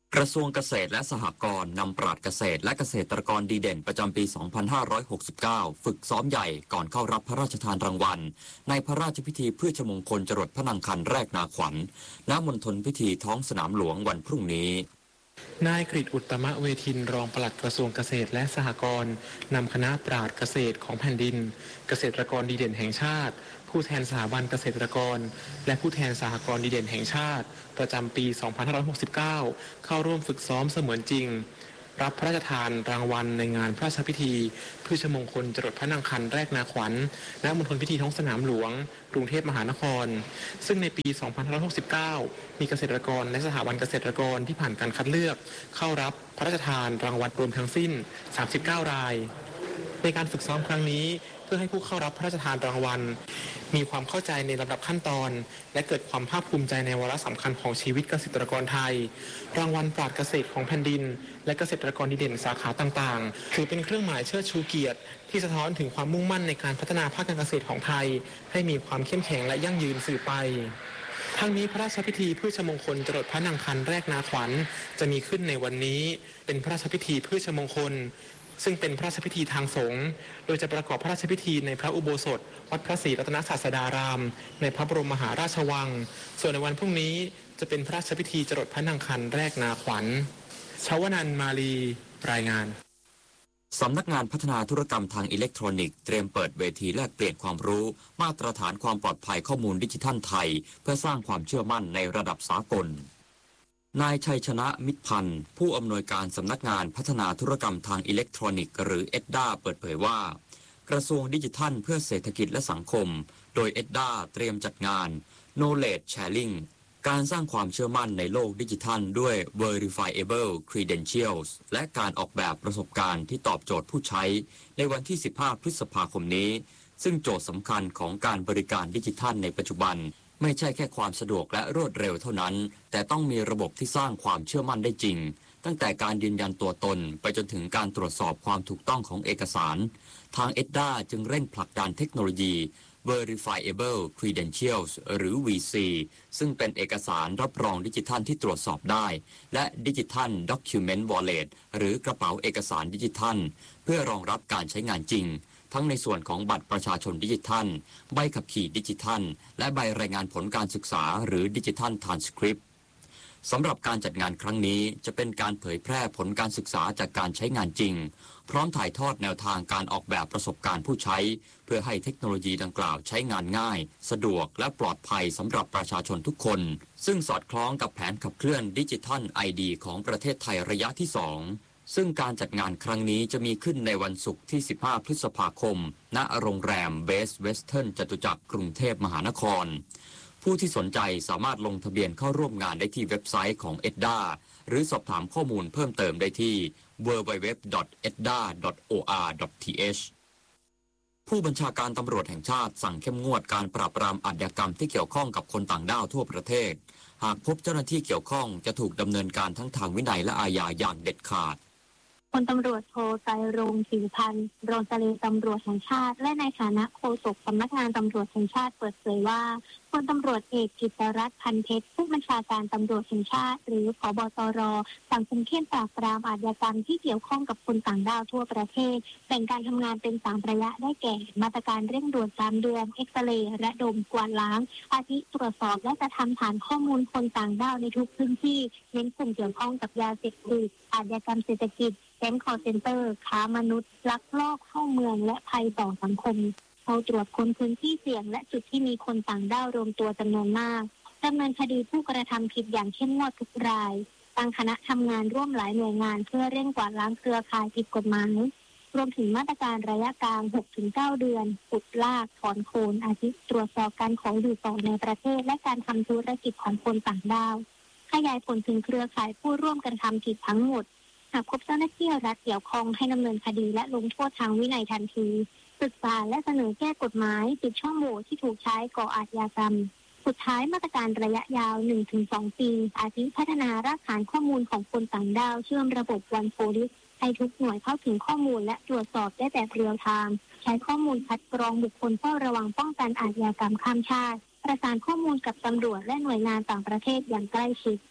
กระทรวงเกษตรและสหกรณ์นำปราชญ์เกษตรและเกษตรกรดีเด่นประจำปี สองพันห้าร้อยหกสิบเก้า ฝึกซ้อมใหญ่ก่อนเข้ารับพระราชทานรางวัลในพระราชพิธีพืชมงคลจรดพระนางคันแรกนาขวัญณมณฑลพิธีท้องสนามหลวงวันพรุ่งนี้นายกฤษอุตตมเวทินรองปลัดกระทรวงเกษตรและสหกรณ์นำคณะปราชญ์เกษตรของแผ่นดินเกษตรกรดีเด่นแห่งชาติผู้แทนสถาบันเกษตรกรและผู้แทนสหกรณ์ดีเด่นแห่งชาติประจำปี สองพันห้าร้อยหกสิบเก้า เข้าร่วมฝึกซ้อมเสมือนจริงรับพระราชทานรางวัลในงานพระราชพิธีพืชมงคลจรดพระนางคันแรกนาขวัญณมณฑลพิธีท้องสนามหลวงกรุงเทพมหานครซึ่งในปี สองพันห้าร้อยหกสิบเก้า มีเกษตรกรและสถาบันเกษตรกรที่ผ่านการคัดเลือกเข้ารับพระราชทานรางวัลรวมทั้งสิ้น สามสิบเก้า รายในการฝึกซ้อมครั้งนี้เพื่อให้ผู้เข้ารับพระราชทานรางวัลมีความเข้าใจในลำดับขั้นตอนและเกิดความภาคภูมิใจในวาระสำคัญของชีวิตเกษตรกรไทยรางวัลปราชญ์เกษตรของแผ่นดินและเกษตรกรดีเด่นสาขาต่างๆถือเป็นเครื่องหมายเชิดชูเกียรติที่สะท้อนถึงความมุ่งมั่นในการพัฒนาภาคการเกษตรของไทยให้มีความเข้มแข็งและยั่งยืนสืบไปทั้งนี้พระราชพิธีพืชมงคลจรดพระนางคันแรกนาขวัญจะมีขึ้นในวันนี้เป็นพระราชพิธีพืชมงคลซึ่งเป็นพระราชพิธีทางสงฆ์โดยจะประกอบพระราชพิธีในพระอุโบสถวัดพระศรีรัตนศาสดารามในพระบรมมหาราชวังส่วนในวันพรุ่งนี้จะเป็นพระราชพิธีจรดพระนางคันแรกนาขวัญชวนันท์มาลีรายงานสำนักงานพัฒนาธุรกรรมทางอิเล็กทรอนิกส์เตรียมเปิดเวทีแลกเปลี่ยนความรู้มาตรฐานความปลอดภัยข้อมูลดิจิทัลไทยเพื่อสร้างความเชื่อมั่นในระดับสากลนายชัยชนะมิตรพันธ์ผู้อำนวยการสำนักงานพัฒนาธุรกรรมทางอิเล็กทรอนิกส์หรือ เอด ดี เอ เปิดเผยว่ากระทรวงดิจิทัลเพื่อเศรษฐกิจและสังคมโดย เอด ดี เอ เตรียมจัดงาน Knowledge Sharing การสร้างความเชื่อมั่นในโลกดิจิทัลด้วย Verifiable Credentials และการออกแบบประสบการณ์ที่ตอบโจทย์ผู้ใช้ในวันที่ สิบห้า พฤษภาคมนี้ซึ่งโจทย์สำคัญของการบริการดิจิทัลในปัจจุบันไม่ใช่แค่ความสะดวกและรวดเร็วเท่านั้นแต่ต้องมีระบบที่สร้างความเชื่อมั่นได้จริงตั้งแต่การยืนยันตัวตนไปจนถึงการตรวจสอบความถูกต้องของเอกสารทาง เอด ดี เอ จึงเร่งผลักดันเทคโนโลยี Verifiable Credentials หรือ วี ซี ซึ่งเป็นเอกสารรับรองดิจิทัลที่ตรวจสอบได้และ Digital Document Wallet หรือกระเป๋าเอกสารดิจิทัลเพื่อรองรับการใช้งานจริงทั้งในส่วนของบัตรประชาชนดิจิทัลใบขับขี่ดิจิทัลและใบรายงานผลการศึกษาหรือดิจิทัลทรานสคริปต์สำหรับการจัดงานครั้งนี้จะเป็นการเผยแพร่ผลการศึกษาจากการใช้งานจริงพร้อมถ่ายทอดแนวทางการออกแบบประสบการณ์ผู้ใช้เพื่อให้เทคโนโลยีดังกล่าวใช้งานง่ายสะดวกและปลอดภัยสำหรับประชาชนทุกคนซึ่งสอดคล้องกับแผนขับเคลื่อนดิจิทัล ไอ ดี ของประเทศไทยระยะที่สองซึ่งการจัดงานครั้งนี้จะมีขึ้นในวันศุกร์ที่ สิบห้า พฤษภาคมณโรงแรมเบสเวสเทิร์นจตุจักรกรุงเทพมหานครผู้ที่สนใจสามารถลงทะเบียนเข้าร่วมงานได้ที่เว็บไซต์ของ เอด ดี เอ หรือสอบถามข้อมูลเพิ่มเติมได้ที่ ดับเบิลยู ดับเบิลยู ดับเบิลยู ดอท เอด ดี เอ ดอท โอ อาร์ ดอท ที เอช ผู้บัญชาการตำรวจแห่งชาติสั่งเข้มงวดการปราบปรามอาชญากรรมที่เกี่ยวข้องกับคนต่างด้าวทั่วประเทศหากพบเจ้าหน้าที่เกี่ยวข้องจะถูกดำเนินการทั้งทางวินัยและอาญาอย่างเด็ดขาดพลตำรวจโทไตรรงค์ ผิวพันธ์รองเจรตำรวจแห่งชาติและในฐานะโฆษกสำนักงานตำรวจแห่งชาติเปิดเผยว่าพลตำรวจเอกกิตรัตน์พันเพชรผู้บัญชาการตำรวจแห่งชาติหรือผบตรสั่งคุมเข้มปราบปรามอาชญากรรมที่เกี่ยวข้องกับคนต่างด้าวทั่วประเทศแบ่งการทำงานเป็นสามระยะได้แก่มาตรการเร่งด่วนสามเดือนเอ็กซเรย์และดมกวาดล้างอาทิตรวจสอบและจะทำฐานข้อมูลคนต่างด้าวในทุกพื้นที่เน้นกลุ่มเกี่ยวข้องกับยาเสพติดอาชญากรรมเศรษฐกิจแก๊งคอลเซ็นเตอร์ค้ามนุษย์ลักลอบเข้าเมืองและภัยต่อสังคมเข้าตรวจค้นพื้นที่เสี่ยงและจุดที่มีคนต่างด้าวรวมตัวจำนวนมากดำเนินคดีผู้กระทำผิดอย่างเข้มงวดทุกรายตั้งคณะทำงานร่วมหลายหน่วยงานเพื่อเร่งกวาดล้างเครือข่ายผิดกฎหมายรวมถึงมาตรการระยะกลาง หกถึงเก้า เดือนขุดลากถอนโคนอาทิตรวจสอบการขออยู่ต่อในประเทศและการทำธุรกิจของคนต่างด้าวขยายผลถึงเครือข่ายผู้ร่วมกันทำผิดทั้งหมดหากพบเจ้าหน้าที่รัฐเกี่ยวข้องให้ดำเนินคดีและลงโทษทางวินัยทันทีศึกษาและเสนอแก้กฎหมายปิดช่องโหว่ที่ถูกใช้ก่ออาชญากรรมสุดท้ายมาตรการระยะยาว หนึ่งถึงสอง ปีอาทิพัฒนารากฐานข้อมูลของคนต่างด้าวเชื่อมระบบวันโพลิสให้ทุกหน่วยเข้าถึงข้อมูลและตรวจสอบได้แบบเรียลไทม์ใช้ข้อมูลคัดกรองบุคคลเฝ้าระวังป้องกันอาชญากรรมข้ามชาติประสานข้อมูลกับตำรวจและหน่วยงานต่างประเทศอย่างใกล้ชิด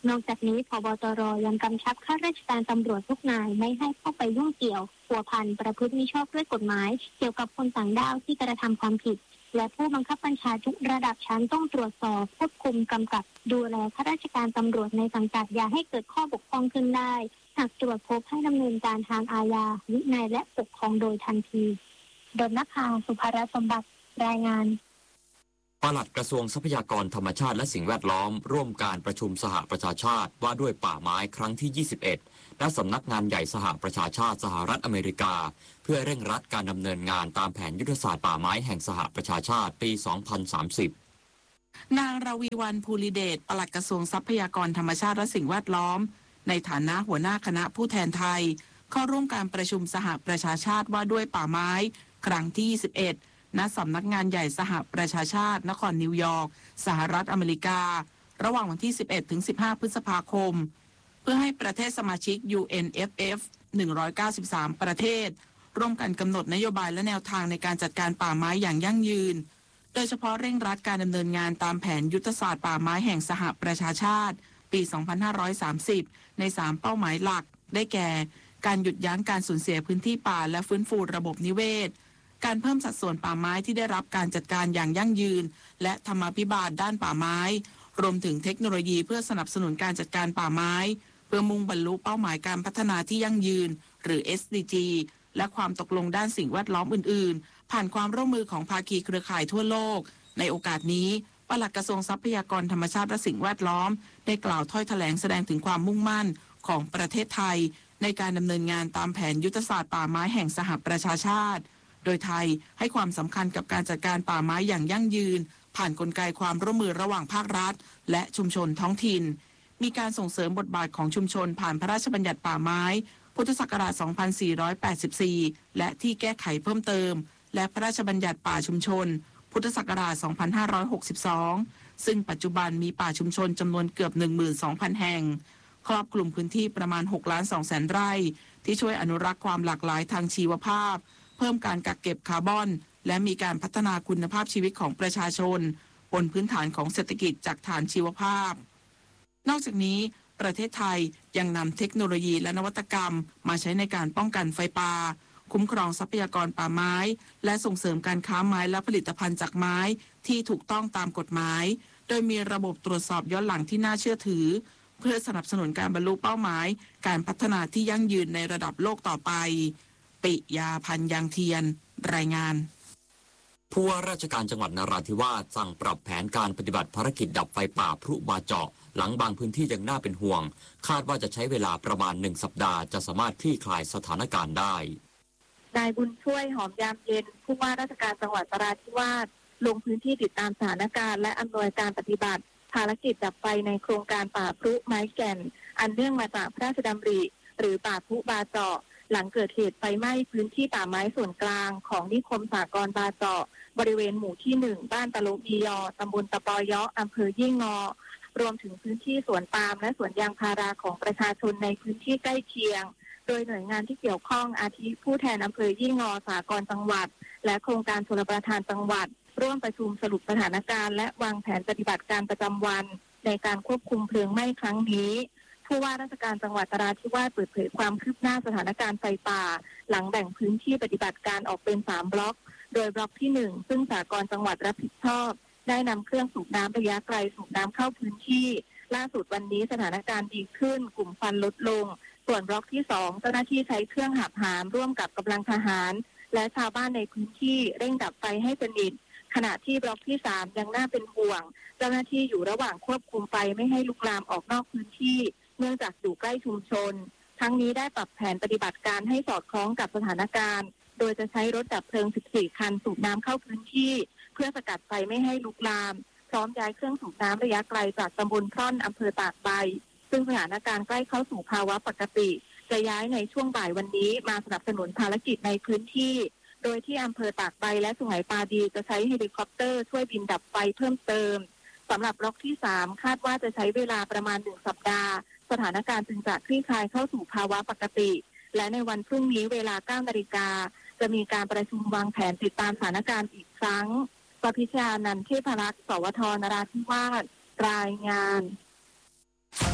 นอกจากนี้ผบ.ตร.ยังกำชับข้าราชการตำรวจทุกนายไม่ให้เข้าไปยุ่งเกี่ยวผัวพันประพฤติมิชอบด้วยกฎหมายเกี่ยวกับคนต่างด้าวที่กระทำความผิดและผู้บังคับบัญชาทุกระดับชั้นต้องตรวจสอบควบคุมกำกับดูแลข้าราชการตำรวจในสังกัดอย่าให้เกิดข้อบกพร่องขึ้นได้หากตรวจพบให้ดำเนินการทางอาญาวินัยและปกครองโดยทันทีดลนภา สุภารัตน์สมบัติรายงานปลัดกระทรวงทรัพยากรธรรมชาติและสิ่งแวดล้อมร่วมการประชุมสหประชาชาติว่าด้วยป่าไม้ครั้งที่ ยี่สิบเอ็ด และสำนักงานใหญ่สหประชาชาติสหรัฐอเมริกาเพื่อเร่งรัดการดำเนินงานตามแผนยุทธศาสตร์ป่าไม้แห่งสหประชาชาติปี สองพันสามสิบนางราวีวรรณ ภูริเดช ปลัดกระทรวงทรัพยากรธรรมชาติและสิ่งแวดล้อมในฐานะหัวหน้าคณะผู้แทนไทยเข้าร่วมการประชุมสหประชาชาติว่าด้วยป่าไม้ครั้งที่ ยี่สิบเอ็ดณสำนักงานใหญ่สหประชาชาตินครนิวยอร์กสหรัฐอเมริการะหว่างวันที่ สิบเอ็ดถึงสิบห้า พฤษภาคมเพื่อให้ประเทศสมาชิก ยู เอ็น เอฟ เอฟ หนึ่งร้อยเก้าสิบสาม ประเทศร่วมกันกำหนดนโยบายและแนวทางในการจัดการป่าไม้อย่างยั่งยืนโดยเฉพาะเร่งรัดการดำเนินงานตามแผนยุทธศาสตร์ป่าไม้แห่งสหประชาชาติปี สองพันห้าร้อยสามสิบ ในสามเป้าหมายหลักได้แก่การหยุดยั้งการสูญเสียพื้นที่ป่าและฟื้นฟูระบบนิเวศการเพิ่มสัดส่วนป่าไม้ที่ได้รับการจัดการอย่างยั่งยืนและธรรมาภิบาลด้านป่าไม้รวมถึงเทคโนโลยีเพื่อสนับสนุนการจัดการป่าไม้เพื่อมุ่งบรรลุเป้าหมายการพัฒนาที่ยั่งยืนหรือ เอส ดี จี และความตกลงด้านสิ่งแวดล้อมอื่นๆผ่านความร่วมมือของภาคีเครือข่ายทั่วโลกในโอกาสนี้ปลัดกระทรวงทรัพยากรธรรมชาติและสิ่งแวดล้อมได้กล่าวถ้อยแถลงแสดงถึงความมุ่งมั่นของประเทศไทยในการดำเนินงานตามแผนยุทธศาสตร์ป่าไม้แห่งสหประชาชาติโดยไทยให้ความสำคัญกับการจัดการป่าไม้อย่างยั่งยืนผ่านกลไกความร่วมมือระหว่างภาครัฐและชุมชนท้องถิ่นมีการส่งเสริมบทบาทของชุมชนผ่านพระราชบัญญัติป่าไม้พุทธศักราช สองพันสี่ร้อยแปดสิบสี่ และที่แก้ไขเพิ่มเติมและพระราชบัญญัติป่าชุมชนพุทธศักราช สองพันห้าร้อยหกสิบสอง ซึ่งปัจจุบันมีป่าชุมชนจำนวนเกือบ หนึ่งหมื่นสองพัน แห่งครอบคลุมพื้นที่ประมาณ หกล้านสองแสน ไร่ที่ช่วยอนุรักษ์ความหลากหลายทางชีวภาพเพิ่มการกักเก็บคาร์บอนและมีการพัฒนาคุณภาพชีวิตของประชาชนบนพื้นฐานของเศรษฐกิจจากฐานชีวภาพนอกจากนี้ประเทศไทยยังนำเทคโนโลยีและนวัตกรรมมาใช้ในการป้องกันไฟป่าคุ้มครองทรัพยากรป่าไม้และส่งเสริมการค้าไม้และผลิตภัณฑ์จากไม้ที่ถูกต้องตามกฎหมายโดยมีระบบตรวจสอบย้อนหลังที่น่าเชื่อถือเพื่อสนับสนุนการบรรลุเป้าหมายการพัฒนาที่ยั่งยืนในระดับโลกต่อไปปิยาพันธ์ยางเทียนรายงานผู้ว่าราชการจังหวัดนราธิวาสสั่งปรับแผนการปฏิบัติภารกิจดับไฟป่าพลุบาเจาะหลังบางพื้นที่ยังน่าเป็นห่วงคาดว่าจะใช้เวลาประมาณหนึ่งสัปดาห์จะสามารถคลี่คลายสถานการณ์ได้นายบุญช่วยหอมยามเย็นผู้ว่าราชการจังหวัดนราธิวาสลงพื้นที่ติดตามสถานการณ์และอำนวยการปฏิบัติภารกิจดับไฟในโครงการป่าพลุไม้แก่นอันเนื่องมาจากพระราชดำริหรือป่าพลุบาเจาะหลังเกิดเหตุไฟไหม้พื้นที่ป่าไม้ส่วนกลางของนิคมสหกรณ์บาเจาะบริเวณหมู่ที่หนึ่งบ้านตะลุบียอตำบลตะปอยะอำเภอยี่งอรวมถึงพื้นที่สวนปาล์มและสวนยางพาราของประชาชนในพื้นที่ใกล้เคียงโดยหน่วยงานที่เกี่ยวข้องอาทิผู้แทนอำเภอยี่งอสหกรณ์จังหวัดและโครงการชลประทานจังหวัดร่วมประชุมสรุปสถานการณ์และวางแผนปฏิบัติการประจำวันในการควบคุมเพลิงไหม้ครั้งนี้ผู้ว่าราชการจังหวัดนราธิวาสเปิดเผยความคืบหน้าสถานการณ์ไฟป่าหลังแบ่งพื้นที่ปฏิบัติการออกเป็นสามบล็อกโดยบล็อกที่หนึ่งซึ่งสหกรณ์จังหวัดรับผิดชอบได้นำเครื่องสูบน้ำระยะไกลสูบน้ำเข้าพื้นที่ล่าสุดวันนี้สถานการณ์ดีขึ้นกลุ่มควันลดลงส่วนบล็อกที่สองเจ้าหน้าที่ใช้เครื่องหับหามร่วมกับกำลังทหารและชาวบ้านในพื้นที่เร่งดับไฟให้สนิทขณะที่บล็อกที่สามยังน่าเป็นห่วงเจ้าหน้าที่อยู่ระหว่างควบคุมไฟไม่ให้ลุกลามออกนอกพื้นที่เนื่องจากอยู่ใกล้ชุมชนทั้งนี้ได้ปรับแผนปฏิบัติการให้สอดคล้องกับสถานการณ์โดยจะใช้รถดับเพลิงสิบสี่คันสูบน้ำเข้าพื้นที่เพื่อสกัดไฟไม่ให้ลุกลามพร้อมย้ายเครื่องสูบน้ำระยะไกลจากตำบลพร่อนอำเภอตากใบซึ่งสถานการณ์ใกล้เข้าสู่ภาวะปกติจะย้ายในช่วงบ่ายวันนี้มาสนับสนุนภารกิจในพื้นที่โดยที่อำเภอตากใบและสุไหงปาดีจะใช้เฮลิคอปเตอร์ช่วยบินดับไฟเพิ่มเติมสำหรับบล็อกที่สามคาดว่าจะใช้เวลาประมาณหนึ่งสัปดาห์สถานการณ์จึงจะคลี่คลายเข้าสู่ภาวะปกติและในวันพรุ่งนี้เวลา เก้านาฬิกาจะมีการประชุมวางแผนติดตามสถานการณ์อีกครั้งปพิชานันท์ เทพรักษ์ สวท นราธิวาสรายงาน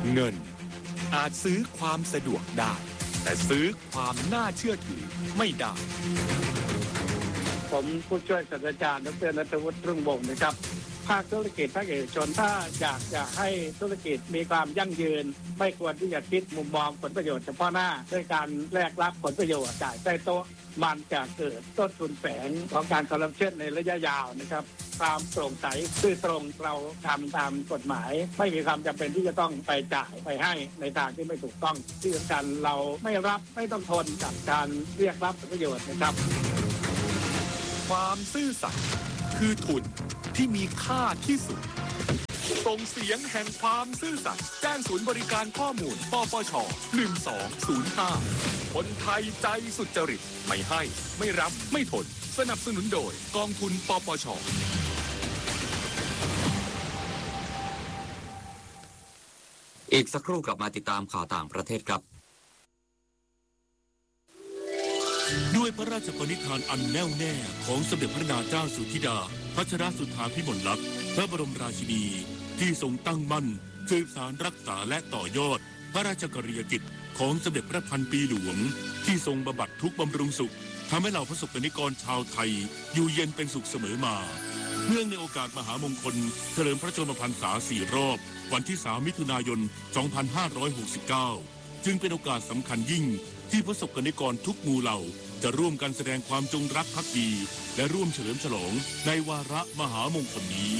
เงินอาจซื้อความสะดวกได้แต่ซื้อความน่าเชื่อถือไม่ได้ผมผู้ช่วยศาสตราจารย์ดร.ณัฐวุฒิ รุ่งวงศ์นะครับภาคธุรกิจภาคเอกชนถ้าอยากจะให้ธุรกิจมีความยั่งยืนไม่ควรที่จะคิดมุมมองผลประโยชน์เฉพาะหน้าด้วยการแลกรับผลประโยชน์จ่ายใต้โต๊ะมันจะเกิดต้นทุนแฝงของการคอร์รัปชันในระยะยาวนะครับความโปร่งใสซื่อตรงเราทำตามกฎหมายไม่มีความจำเป็นที่จะต้องไปจ่ายไปให้ในทางที่ไม่ถูกต้องที่สำคัญเราไม่รับไม่ต้องทนกับการเรียกรับผลประโยชน์นะครับความซื่อสัตย์คือทุนที่มีค่าที่สุดส่งเสียงแห่งความซื่อสัตย์แจ้งศูนย์บริการข้อมูลปปชหนึ่งสองศูนย์ห้าคนไทยใจสุจริตไม่ให้ไม่รับไม่ทนสนับสนุนโดยกองทุนปปชอีกสักครู่กลับมาติดตามข่าวต่างประเทศครับด้วยพระราชปณิธานอันแน่วแน่ของสมเด็จพระนางเจ้าสุธิดาพัชรสุธาพิมลลักษณ์พระบรมราชินีที่ทรงตั้งมั่นสืบสานรักษาและต่อยอดพระราชกรณียกิจของสมเด็จพระพันปีหลวงที่ทรงบำบัดทุกข์บำรุงสุขทำให้เหล่าประสบกนิกรชาวไทยอยู่เย็นเป็นสุขเสมอมาเนื่องในโอกาสมหามงคลเฉลิมพระชนมพรรษาสี่รอบวันที่สามมิถุนายนสองพันห้าร้อยหกสิบเก้าจึงเป็นโอกาสสำคัญยิ่งที่ประสบกนิกรทุกหมู่เหล่าจะร่วมกันแสดงความจงรักภักดีและร่วมเฉลิมฉลองในวาระมหามงคลนี้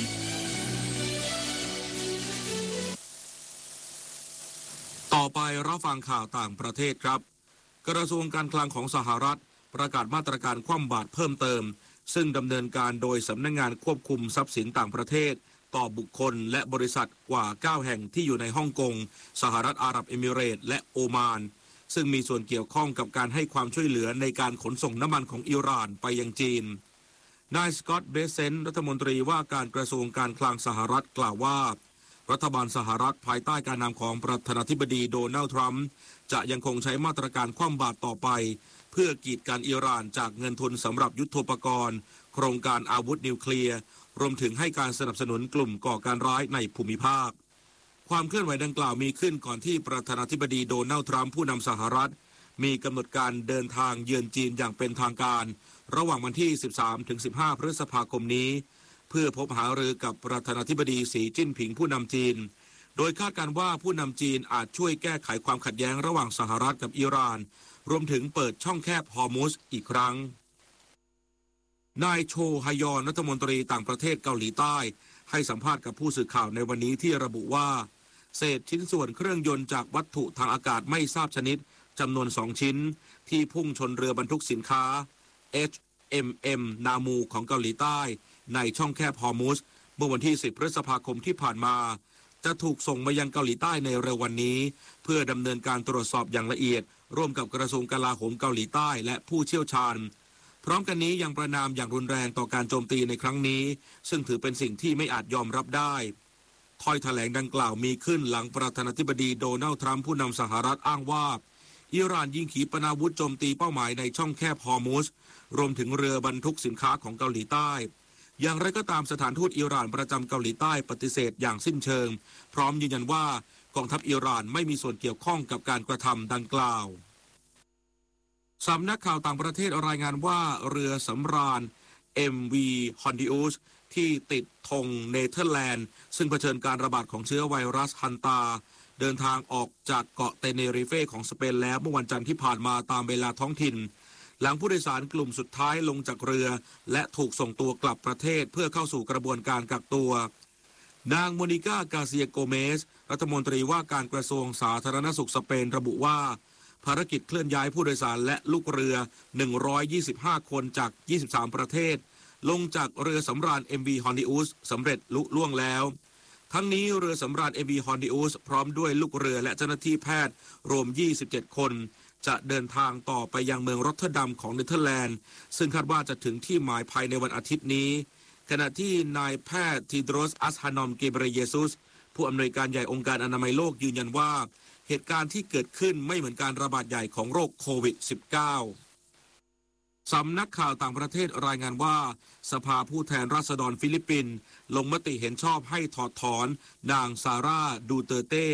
ต่อไปรับฟังข่าวต่างประเทศครับกระทรวงการคลังของสหรัฐประกาศมาตรการคว่ำบาตรเพิ่มเติมซึ่งดำเนินการโดยสำนักงานควบคุมทรัพย์สินต่างประเทศต่อบุคคลและบริษัทกว่าเก้าแห่งที่อยู่ในฮ่องกงสหรัฐอาหรับเอมิเรตส์และโอมานซึ่งมีส่วนเกี่ยวข้องกับการให้ความช่วยเหลือในการขนส่งน้ำมันของอิหร่านไปยังจีนนายสกอตต์ เบเซนต์รัฐมนตรีว่าการกระทรวงการคลังสหรัฐกล่าวว่ารัฐบาลสหรัฐภายใต้การนำของประธานาธิบดีโดนัลด์ทรัมป์จะยังคงใช้มาตรการคว่ำบาตรต่อไปเพื่อกีดกันอิหร่านจากเงินทุนสำหรับยุทโธปกรณ์โครงการอาวุธนิวเคลียร์รวมถึงให้การสนับสนุนกลุ่มก่อการร้ายในภูมิภาคความเคลื่อนไหวดังกล่าวมีขึ้นก่อนที่ประธานาธิบดีโดนัลด์ทรัมป์ผู้นำสหรัฐมีกำหนดการเดินทางเยือนจีนอย่างเป็นทางการระหว่างวันที่ สิบสามถึงสิบห้า พฤษภาคมนี้เพื่อพบหารือกับประธานาธิบดีสีจิ้นผิงผู้นำจีนโดยคาดการณ์ว่าผู้นำจีนอาจช่วยแก้ไขความขัดแย้งระหว่างสหรัฐกับอิหร่านรวมถึงเปิดช่องแคบฮอร์มุซอีกครั้งนายโชฮยอนรัฐมนตรีต่างประเทศเกาหลีใต้ให้สัมภาษณ์กับผู้สื่อข่าวในวันนี้ที่ระบุว่าเศษชิ้นส่วนเครื่องยนต์จากวัตถุทางอากาศไม่ทราบชนิดจำนวนสองชิ้นที่พุ่งชนเรือบรรทุกสินค้า เอช เอ็ม เอ็ม นามูของเกาหลีใต้ในช่องแคบฮอร์มุซเมื่อวันที่สิบพฤษภาคมที่ผ่านมาจะถูกส่งมายังเกาหลีใต้ในเร็ววันนี้เพื่อดำเนินการตรวจสอบอย่างละเอียดร่วมกับกระทรวงกลาโหมเกาหลีใต้และผู้เชี่ยวชาญพร้อมกันนี้ยังประณามอย่างรุนแรงต่อการโจมตีในครั้งนี้ซึ่งถือเป็นสิ่งที่ไม่อาจยอมรับได้ถ้อยแถลงดังกล่าวมีขึ้นหลังประธานาธิบดีโดนัลด์ทรัมป์ผู้นำสหรัฐอ้างว่าอิหร่านยิงขีปนาวุธโจมตีเป้าหมายในช่องแคบฮอร์มุซรวมถึงเรือบรรทุกสินค้าของเกาหลีใต้อย่างไรก็ตามสถานทูตอิหร่านประจำเกาหลีใต้ปฏิเสธอย่างสิ้นเชิงพร้อมยืนยันว่ากองทัพอิหร่านไม่มีส่วนเกี่ยวข้องกับการกระทำดังกล่าวสำนักข่าวต่างประเทศรายงานว่าเรือสำราญ เอ็ม วี Hondius ที่ติดธงเนเธอร์แลนด์ซึ่งเผชิญการระบาดของเชื้อไวรัสฮันตาเดินทางออกจากเกาะเตเนริเฟของสเปนแล้วเมื่อวันจันทร์ที่ผ่านมาตามเวลาท้องถิ่นหลังผู้โดยสารกลุ่มสุดท้ายลงจากเรือและถูกส่งตัวกลับประเทศเพื่อเข้าสู่กระบวนการกักตัวนางโมนิก้ากาเซียโกเมสรัฐมนตรีว่าการกระทรวงสาธารณสุขสเปนระบุว่าภารกิจเคลื่อนย้ายผู้โดยสารและลูกเรือหนึ่งร้อยยี่สิบห้าคนจากยี่สิบสามประเทศลงจากเรือสำราญ เอ็ม วี Hondius สำเร็จลุล่วงแล้วทั้งนี้เรือสำราญ เอ็ม วี Hondius พร้อมด้วยลูกเรือและเจ้าหน้าที่แพทย์รวมยี่สิบเจ็ดคนจะเดินทางต่อไปยังเมืองรอตเทอร์ดัมของเนเธอร์แลนด์ซึ่งคาดว่าจะถึงที่หมายภายในวันอาทิตย์นี้ขณะที่นายแพทย์ทีโดรส อัสฮานอม เกเบรเยซุสผู้อำนวยการใหญ่องค์การอนามัยโลกยืนยันว่าเหตุการณ์ที่เกิดขึ้นไม่เหมือนการระบาดใหญ่ของโรคโควิด สิบเก้า สำนักข่าวต่างประเทศรายงานว่าสภาผู้แทนราษฎรฟิลิปปินส์ลงมติเห็นชอบให้ถอดถอนนางซาร่าดูเตอร์เต้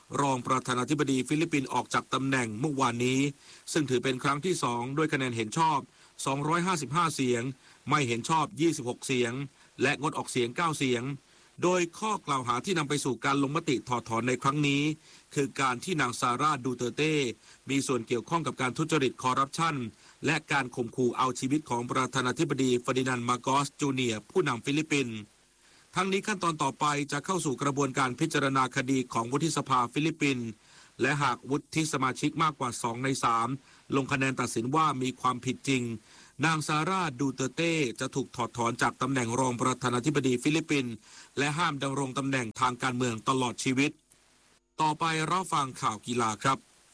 รองประธานาธิบดีฟิลิปปินส์ออกจากตำแหน่งเมื่อวานนี้ซึ่งถือเป็นครั้งที่สองด้วยคะแนนเห็นชอบสองร้อยห้าสิบห้าเสียงไม่เห็นชอบยี่สิบหกเสียงและงดออกเสียงเก้าเสียงโดยข้อกล่าวหาที่นำไปสู่การลงมติถอดถอนในครั้งนี้คือการที่นางซาร่าดูเตอร์เต้มีส่วนเกี่ยวข้องกับการทุจริตคอร์รัปชันและการข่มขู่เอาชีวิตของประธานาธิบดีเฟอร์ดินานด์ มาโกส จูเนียร์ผู้นำฟิลิปปินส์ทั้งนี้ขั้นตอนต่อไปจะเข้าสู่กระบวนการพิจารณาคดีของวุฒิสภาฟิลิปปินส์และหากวุฒิสมาชิกมากกว่าสองในสามลงคะแนนตัดสินว่ามีความผิดจริงนางซาร่าดูเตอร์เต้จะถูกถอดถอนจากตำแหน่งรองประธานาธิบดีฟิลิปปินส์และห้ามดำรงตำแหน่งทางการเมืองตลอดชีวิตต่อไปรับฟังข่าวกีฬาครับ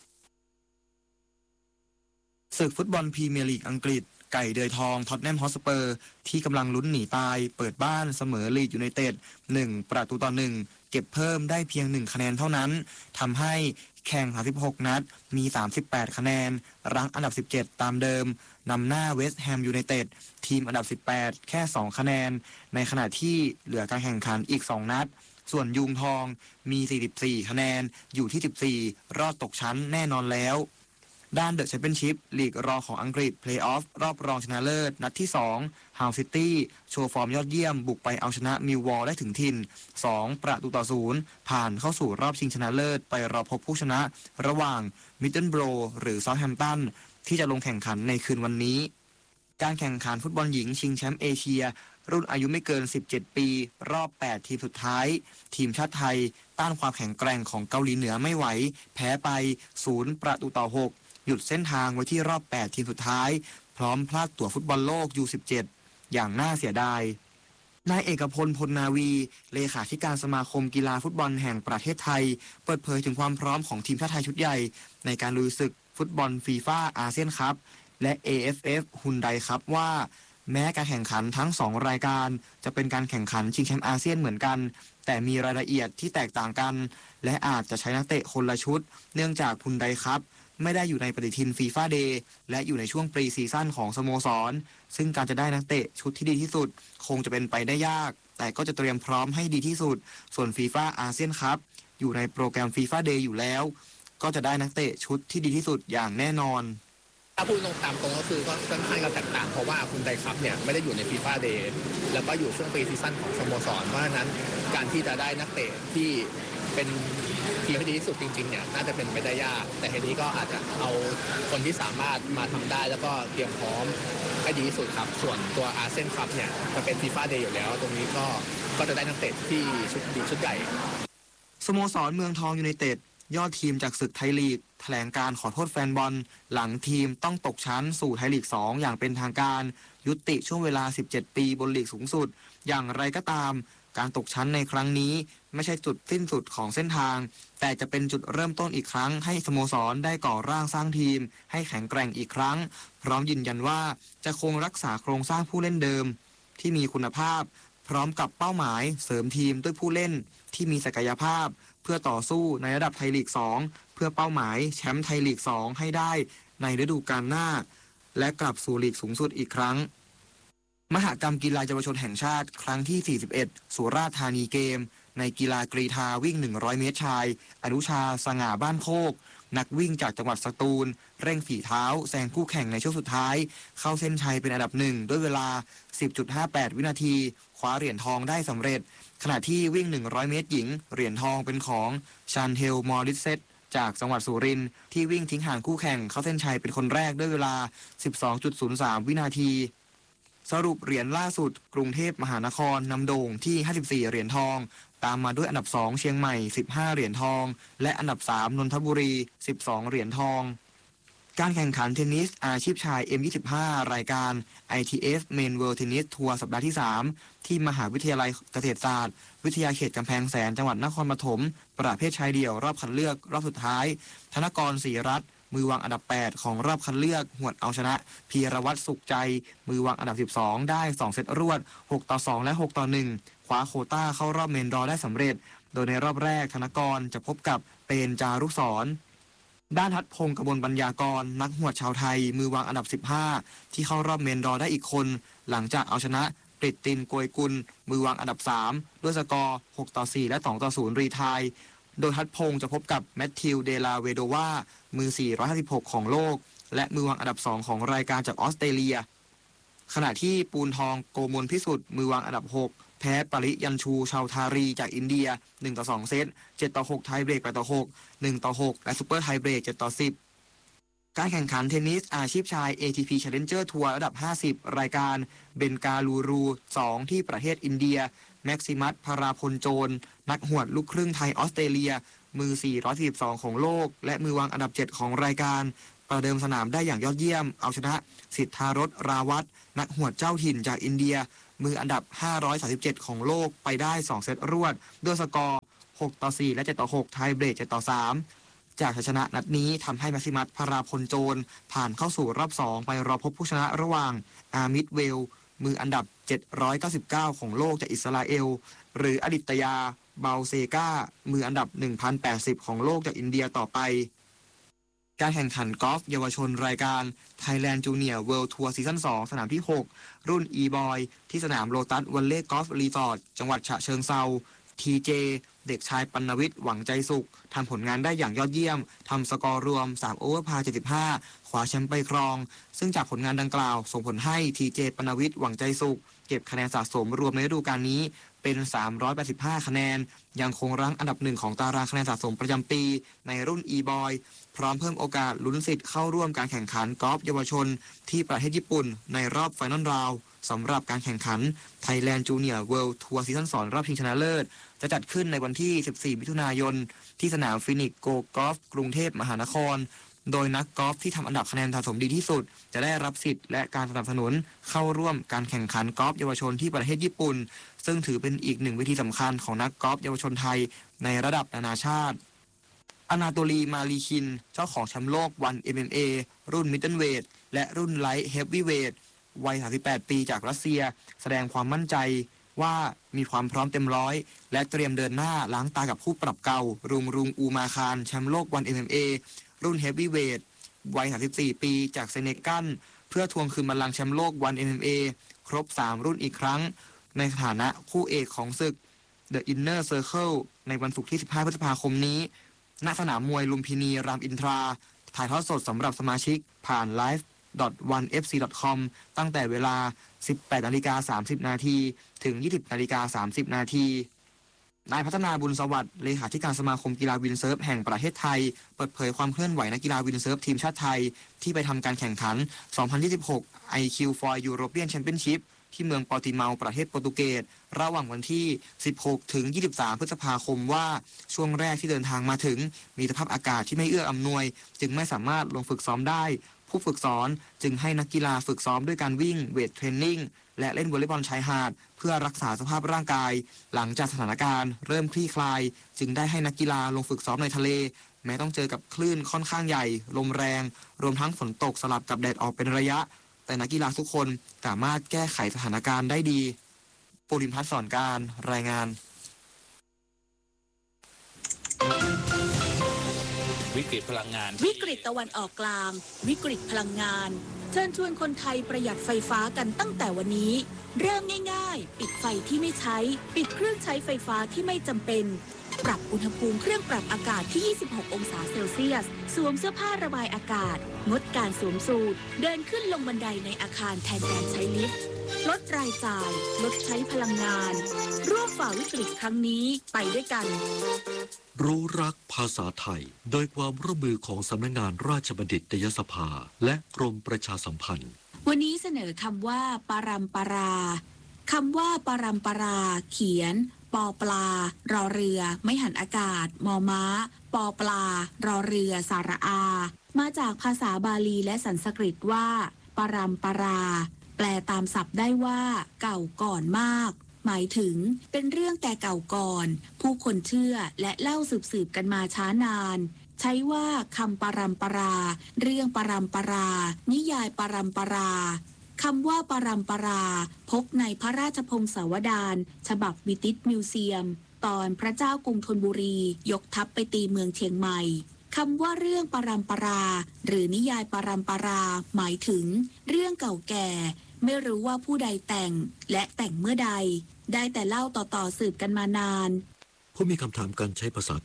ศึกฟุตบอลพรีเมียร์ลีกอังกฤษไก่เดือยทองท็อตแนมฮอตสเปอร์ที่กำลังลุ้นหนีตายเปิดบ้านเสมอลีดยูไนเต็ดหนึ่งประตูต่อหนึ่งเก็บเพิ่มได้เพียงหนึ่งคะแนนเท่านั้นทำให้แข่งสามสิบหกนัดมีสามสิบแปดคะแนนรั้งอันดับสิบเจ็ดตามเดิมนำหน้าเวสต์แฮมยูไนเต็ดทีมอันดับสิบแปดแค่สองคะแนนในขณะที่เหลือการแข่งขันอีกสองนัดส่วนยุงทองมีสี่สิบสี่คะแนนอยู่ที่สิบสี่รอดตกชั้นแน่นอนแล้วด้านเดอะแชมเปี้ยนชิพลีกรองของอังกฤษเพลย์ออฟรอบรองชนะเลิศนัดที่สองฮาวซิตี้โชว์ฟอร์มยอดเยี่ยมบุกไปเอาชนะมิลวอลได้ถึงถิ่นสองประตูต่อศูนย์ผ่านเข้าสู่รอบชิงชนะเลิศไปรอพบผู้ชนะระหว่างมิดเดิลโบรหรือเซาท์แฮมป์ตันที่จะลงแข่งขันในคืนวันนี้การแข่งขันฟุตบอลหญิงชิงแชมป์เอเชียรุ่นอายุไม่เกินสิบเจ็ดปีรอบแปดทีมสุดท้ายทีมชาติไทยต้านความแข็งแกร่งของเกาหลีเหนือไม่ไหวแพ้ไปศูนย์ประตูต่อหกหยุดเส้นทางไว้ที่รอบแปดทีมสุดท้ายพร้อมพลาดตั๋วฟุตบอลโลก ยู สิบเจ็ด อย่างน่าเสียดายนายเอกพลพลนาวีเลขาธิการสมาคมกีฬาฟุตบอลแห่งประเทศไทยเปิดเผยถึงความพร้อมของทีมชาติไทยชุดใหญ่ในการลุยศึกฟุตบอลฟีฟ่าอาเซียนคัพและ เอ เอฟ เอฟ ฮุนไดคัพว่าแม้การแข่งขันทั้งสองรายการจะเป็นการแข่งขันชิงแชมป์อาเซียนเหมือนกันแต่มีรายละเอียดที่แตกต่างกันและอาจจะใช้นักเตะคนละชุดเนื่องจากฮุนไดคัพไม่ได้อยู่ในปฏิทินฟีฟ่าเดย์และอยู่ในช่วงปรีซีซั่นของสโมสรซึ่งการจะได้นักเตะชุดที่ดีที่สุดคงจะเป็นไปได้ยากแต่ก็จะเตรียมพร้อมให้ดีที่สุดส่วนฟีฟ่าอาเซียนคัพอยู่ในโปรแกรมฟีฟ่าเดย์อยู่แล้วก็จะได้นักเตะชุดที่ดีที่สุดอย่างแน่นอนถ้าพูดตรงตามตรงก็คือก็ค่อนข้างจะแตกต่างเพราะว่าคุณไดคัพเนี่ยไม่ได้อยู่ในฟีฟ่าเดย์แล้วก็อยู่ช่วงปรีซีซั่นของสโมสรเพราะฉะนั้นการที่จะได้นักเตะที่เป็นทีมที่ดีที่สุดจริงๆเนี่ยน่าจะเป็นไปได้ยากแต่ทีนี้ก็อาจจะเอาคนที่สามารถมาทำได้แล้วก็เตรียมพร้อมให้ดีที่สุดครับส่วนตัวอาเซียนคัพเนี่ยจะเป็นฟีฟ่าเดย์อยู่แล้วตรงนี้ก็ก็จะได้นักเตะที่ชุดดีชุดใหญ่สโมสรเมืองทองยูไนเต็ดยอดทีมจากศึกไทยลีกแถลงการขอโทษแฟนบอลหลังทีมต้องตกชั้นสู่ไทยลีกสองอย่างเป็นทางการยุติช่วงเวลาสิบเจ็ดปีบนลีกสูงสุดอย่างไรก็ตามการตกชั้นในครั้งนี้ไม่ใช่จุดสิ้นสุดของเส้นทางแต่จะเป็นจุดเริ่มต้นอีกครั้งให้สโมสรได้ก่อร่างสร้างทีมให้แข็งแกร่งอีกครั้งพร้อมยืนยันว่าจะคงรักษาโครงสร้างผู้เล่นเดิมที่มีคุณภาพพร้อมกับเป้าหมายเสริมทีมด้วยผู้เล่นที่มีศักยภาพเพื่อต่อสู้ในระดับไทยลีกสองเพื่อเป้าหมายแชมป์ไทยลีกสองให้ได้ในฤดูกาลหน้าและกลับสู่ลีกสูงสุดอีกครั้งมหกรรมกีฬาเยาวชนแห่งชาติครั้งที่สี่สิบเอ็ดสุราษฎร์ธานีเกมในกีฬากรีฑาวิ่งหนึ่งร้อยเมตรชายอนุชาสง่าบ้านโคกนักวิ่งจากจังหวัดสตูลเร่งฝีเท้าแซงคู่แข่งในช่วงสุดท้ายเข้าเส้นชัยเป็นอันดับหนึ่งด้วยเวลา สิบจุดห้าแปด วินาทีคว้าเหรียญทองได้สำเร็จขณะที่วิ่งหนึ่งร้อยเมตรหญิงเหรียญทองเป็นของชานเทลมอริสเซตจากจังหวัดสุรินทร์ที่วิ่งทิ้งห่างคู่แข่งเข้าเส้นชัยเป็นคนแรกด้วยเวลา สิบสองจุดศูนย์สาม วินาทีสรุปเหรียญล่าสุดกรุงเทพมหานครนำโด่งที่ห้าสิบสี่เหรียญทองตามมาด้วยอันดับสองเชียงใหม่สิบห้าเหรียญทองและอันดับสามนนทบุรีสิบสองเหรียญทองการแข่งขันเทนนิสอาชีพชาย เอ็ม ยี่สิบห้า รายการ ไอ ที เอฟ Main World Tennis Tour สัปดาห์ที่สามที่มหาวิทยาลัยเกษตรศาสตร์วิทยาเขตกำแพงแสนจังหวัดนครปฐมประเภทชายเดี่ยวรอบคัดเลือกรอบสุดท้ายธนกรศรีรัตน์มือวางอันดับแปดของรอบคัดเลือกหวดเอาชนะพีรวัตรสุขใจมือวางอันดับสิบสองได้สองเซตรวดหกต่อสองและหกต่อหนึ่งคว้าโควต้าเข้ารอบเมนดรอได้สำเร็จโดยในรอบแรกธนกรจะพบกับเปนจารุสรด้านทัดพงศ์กบลปัญญากรนักหวดชาวไทยมือวางอันดับสิบห้าที่เข้ารอบเมนดรอได้อีกคนหลังจากเอาชนะปริตตินโกยกุลมือวางอันดับสามด้วยสกอร์หกต่อสี่และสองต่อศูนย์รีไทยโดยทัดพงศ์จะพบกับแมทธิวเดลาเวโดวามือสี่ร้อยห้าสิบหกของโลกและมือวางอันดับสองของรายการจากออสเตรเลียขณะที่ปูนทองโกมลพิสุทธิ์มือวางอันดับหกแพ้ปริยัญชูชาวทารีจากอินเดียหนึ่งต่อสองเซตเจ็ดต่อหกไทยเบรกแปดต่อหก หนึ่งต่อหกและซุปเปอร์ไทยเบรกเจ็ดต่อสิบการแข่งขันเทนนิสอาชีพชาย เอ ที พี Challenger Tour ระดับห้าสิบรายการเบนกาลูรูสองที่ประเทศอินเดียแม็กซิมัสพาราพลโจรนักหวดลูกครึ่งไทยออสเตรเลียมือสี่ร้อยสี่สิบสองของโลกและมือวางอันดับเจ็ดของรายการประเดิมสนามได้อย่างยอดเยี่ยมเอาชนะสิทธารสราวัตนักหวดเจ้าถิ่นจากอินเดียมืออันดับห้าร้อยสามสิบเจ็ดของโลกไปได้สองเซตรวดด้วยสกอร์หกต่อสี่และเจ็ดต่อหกไทยเบรกเจ็ดต่อสามจากชัยชนะนัดนี้ทำให้แม็กซิมัสพาราพลโจรผ่านเข้าสู่รอบสองไปรอพบผู้ชนะระหว่างอามิดเวลมืออันดับเจ็ดร้อยเก้าสิบเก้าของโลกจากอิสราเอลหรืออดิตยาเบาเซกามืออันดับ หนึ่งพันแปดสิบ ของโลกจากอินเดียต่อไปการแข่งขันกอล์ฟเยาวชนรายการ Thailand Junior World Tour ซีซั่นสองสนามที่หกรุ่น E-Boy ที่สนามโลตัสวันเล่กอล์ฟรีสอร์ทจังหวัดฉะเชิงเทรา ที เจ เด็กชายปัณวิทย์หวังใจสุขทำผลงานได้อย่างยอดเยี่ยมทำสกอร์รวมสามโอเวอร์พาร์เจ็ดสิบห้าคว้าแชมป์ไปครองซึ่งจากผลงานดังกล่าวส่งผลให้ ที เจ ปัณวิทย์หวังใจสุขเก็บคะแนนสะสมรวมในฤดูกาลนี้เป็นสามร้อยแปดสิบห้าคะแนนยังคงรั้งอันดับหนึ่งของตารางคะแนนสะสมประจำปีในรุ่น E-Boy พร้อมเพิ่มโอกาสลุ้นสิทธิ์เข้าร่วมการแข่งขันกอล์ฟเยาวชนที่ประเทศญี่ปุ่นในรอบไฟนอลราวด์สำหรับการแข่งขัน Thailand Junior World Tour ซีซั่นสองรอบชิงชนะเลิศจะจัดขึ้นในวันที่สิบสี่มิถุนายนที่สนามฟินิกซ์โกกอล์ฟกรุงเทพมหานครโดยนักกอล์ฟที่ทำอันดับคะแนนสะสมดีที่สุดจะได้รับสิทธิ์และการสนับสนุนเข้าร่วมการแข่งขันกอล์ฟเยาวชนที่ประเทศญี่ปุ่นซึ่งถือเป็นอีกหนึ่งเวทีสำคัญของนักกอล์ฟเยาวชนไทยในระดับนานาชาติอนาโตลีมาลีคินเจ้าของแชมป์โลก วัน เอ็ม เอ็ม เอ รุ่นมิดเดิลเวทและรุ่นไลท์เฮฟวีเวทวัยสามสิบแปดปีจากรัสเซียแสดงความมั่นใจว่ามีความพร้อมเต็มร้อยและเตรียมเดินหน้าล้างตากับผู้ปรับเก่ารุงรุงอูมาคารแชมป์โลก วัน เอ็ม เอ็ม เอ รุ่นเฮฟวีเวทวัยสามสิบสี่ปีจากเซเนกัลเพื่อทวงคืนบัลลังก์แชมป์โลก วัน เอ็ม เอ็ม เอ ครบสามรุ่นอีกครั้งในฐานะคู่เอกของศึก The Inner Circle ในวันศุกร์ที่สิบห้าพฤษภาคมนี้ณสนามมวยลุมพินีรามอินทราถ่ายทอดสดสำหรับสมาชิกผ่าน ไลฟ์ ดอท วัน เอฟ ซี ดอท คอม ตั้งแต่เวลา สิบแปดนาฬิกาสามสิบนาทีถึง ยี่สิบนาฬิกาสามสิบนาทีนายพัฒนาบุญสวัสดิ์เลขาธิการสมาคมกีฬาวินเซิร์ฟแห่งประเทศไทยเปิดเผยความเคลื่อนไหวนักกีฬาวินเซิร์ฟทีมชาติไทยที่ไปทำการแข่งขัน สองพันยี่สิบหก ไอ คิว for European Championship ที่เมืองปอร์ติเมาประเทศโปรตุเกสระหว่างวันที่ สิบหกถึงยี่สิบสาม พฤษภาคมว่าช่วงแรกที่เดินทางมาถึงมีสภาพอากาศที่ไม่เอื้ออำนวยจึงไม่สามารถลงฝึกซ้อมได้ผู้ฝึกสอนจึงให้นักกีฬาฝึกซ้อมด้วยการวิ่งเวทเทรนนิ่งและเล่นวอลเลย์บอลชายหาดเพื่อรักษาสภาพร่างกายหลังจากสถานการณ์เริ่มคลี่คลายจึงได้ให้นักกีฬาลงฝึกซ้อมในทะเลแม้ต้องเจอกับคลื่นค่อนข้างใหญ่ลมแรงรวมทั้งฝนตกสลับกับแดดออกเป็นระยะแต่นักกีฬาทุกคนสามารถแก้ไขสถานการณ์ได้ดีปุริมพัฒน์สอนการรายงานวิกฤตพลังงานวิกฤตตะวันออกกลางวิกฤตพลังงานเชิญชวนคนไทยประหยัดไฟฟ้ากันตั้งแต่วันนี้เริ่มง่ายๆปิดไฟที่ไม่ใช้ปิดเครื่องใช้ไฟฟ้าที่ไม่จำเป็นปรับอุณหภูมิเครื่องปรับอากาศที่ยี่สิบหกองศาเซลเซียสสวมเสื้อผ้าระบายอากาศงดการสวมสูทเดินขึ้นลงบันไดในอาคารแทนการใช้ลิฟต์ลดรายจ่ายลดใช้พลังงานร่วมฝ่าวิกฤตครั้งนี้ไปด้วยกันรู้รักภาษาไทยโดยความร่วมมือของสำนักงานราชบัณฑิตยสภาและกรมประชาสัมพันธ์วันนี้เสนอคำว่าปรัมปราคำว่าปรัมปราเขียนปอปลารอเรือไม่หันอากาศมอม้าปอปลารอเรือสาระอามาจากภาษาบาลีและสันสกฤตว่าปรัมปราแปลตามศัพท์ได้ว่าเก่าก่อนมากหมายถึงเป็นเรื่องแต่เก่าก่อนผู้คนเชื่อและเล่าสืบๆกันมาช้านานใช้ว่าคำปรัมปราเรื่องปรัมปรานิยายปรัมปราคำว่าปรัมปราพบในพระราชพงศาวดารฉบับบิติชมิวเซียมตอนพระเจ้ากรุงธนบุรียกทัพไปตีเมืองเชียงใหม่คำว่าเรื่องปรัมปราหรือนิยายปรัมปราหมายถึงเรื่องเก่าแก่ไม่รู้ว่าผู้ใดแต่งและแต่งเมื่อใดได้แต่เล่าต่อๆสืบกันมานานผู้มีคำถามการใช้ภาษาไทย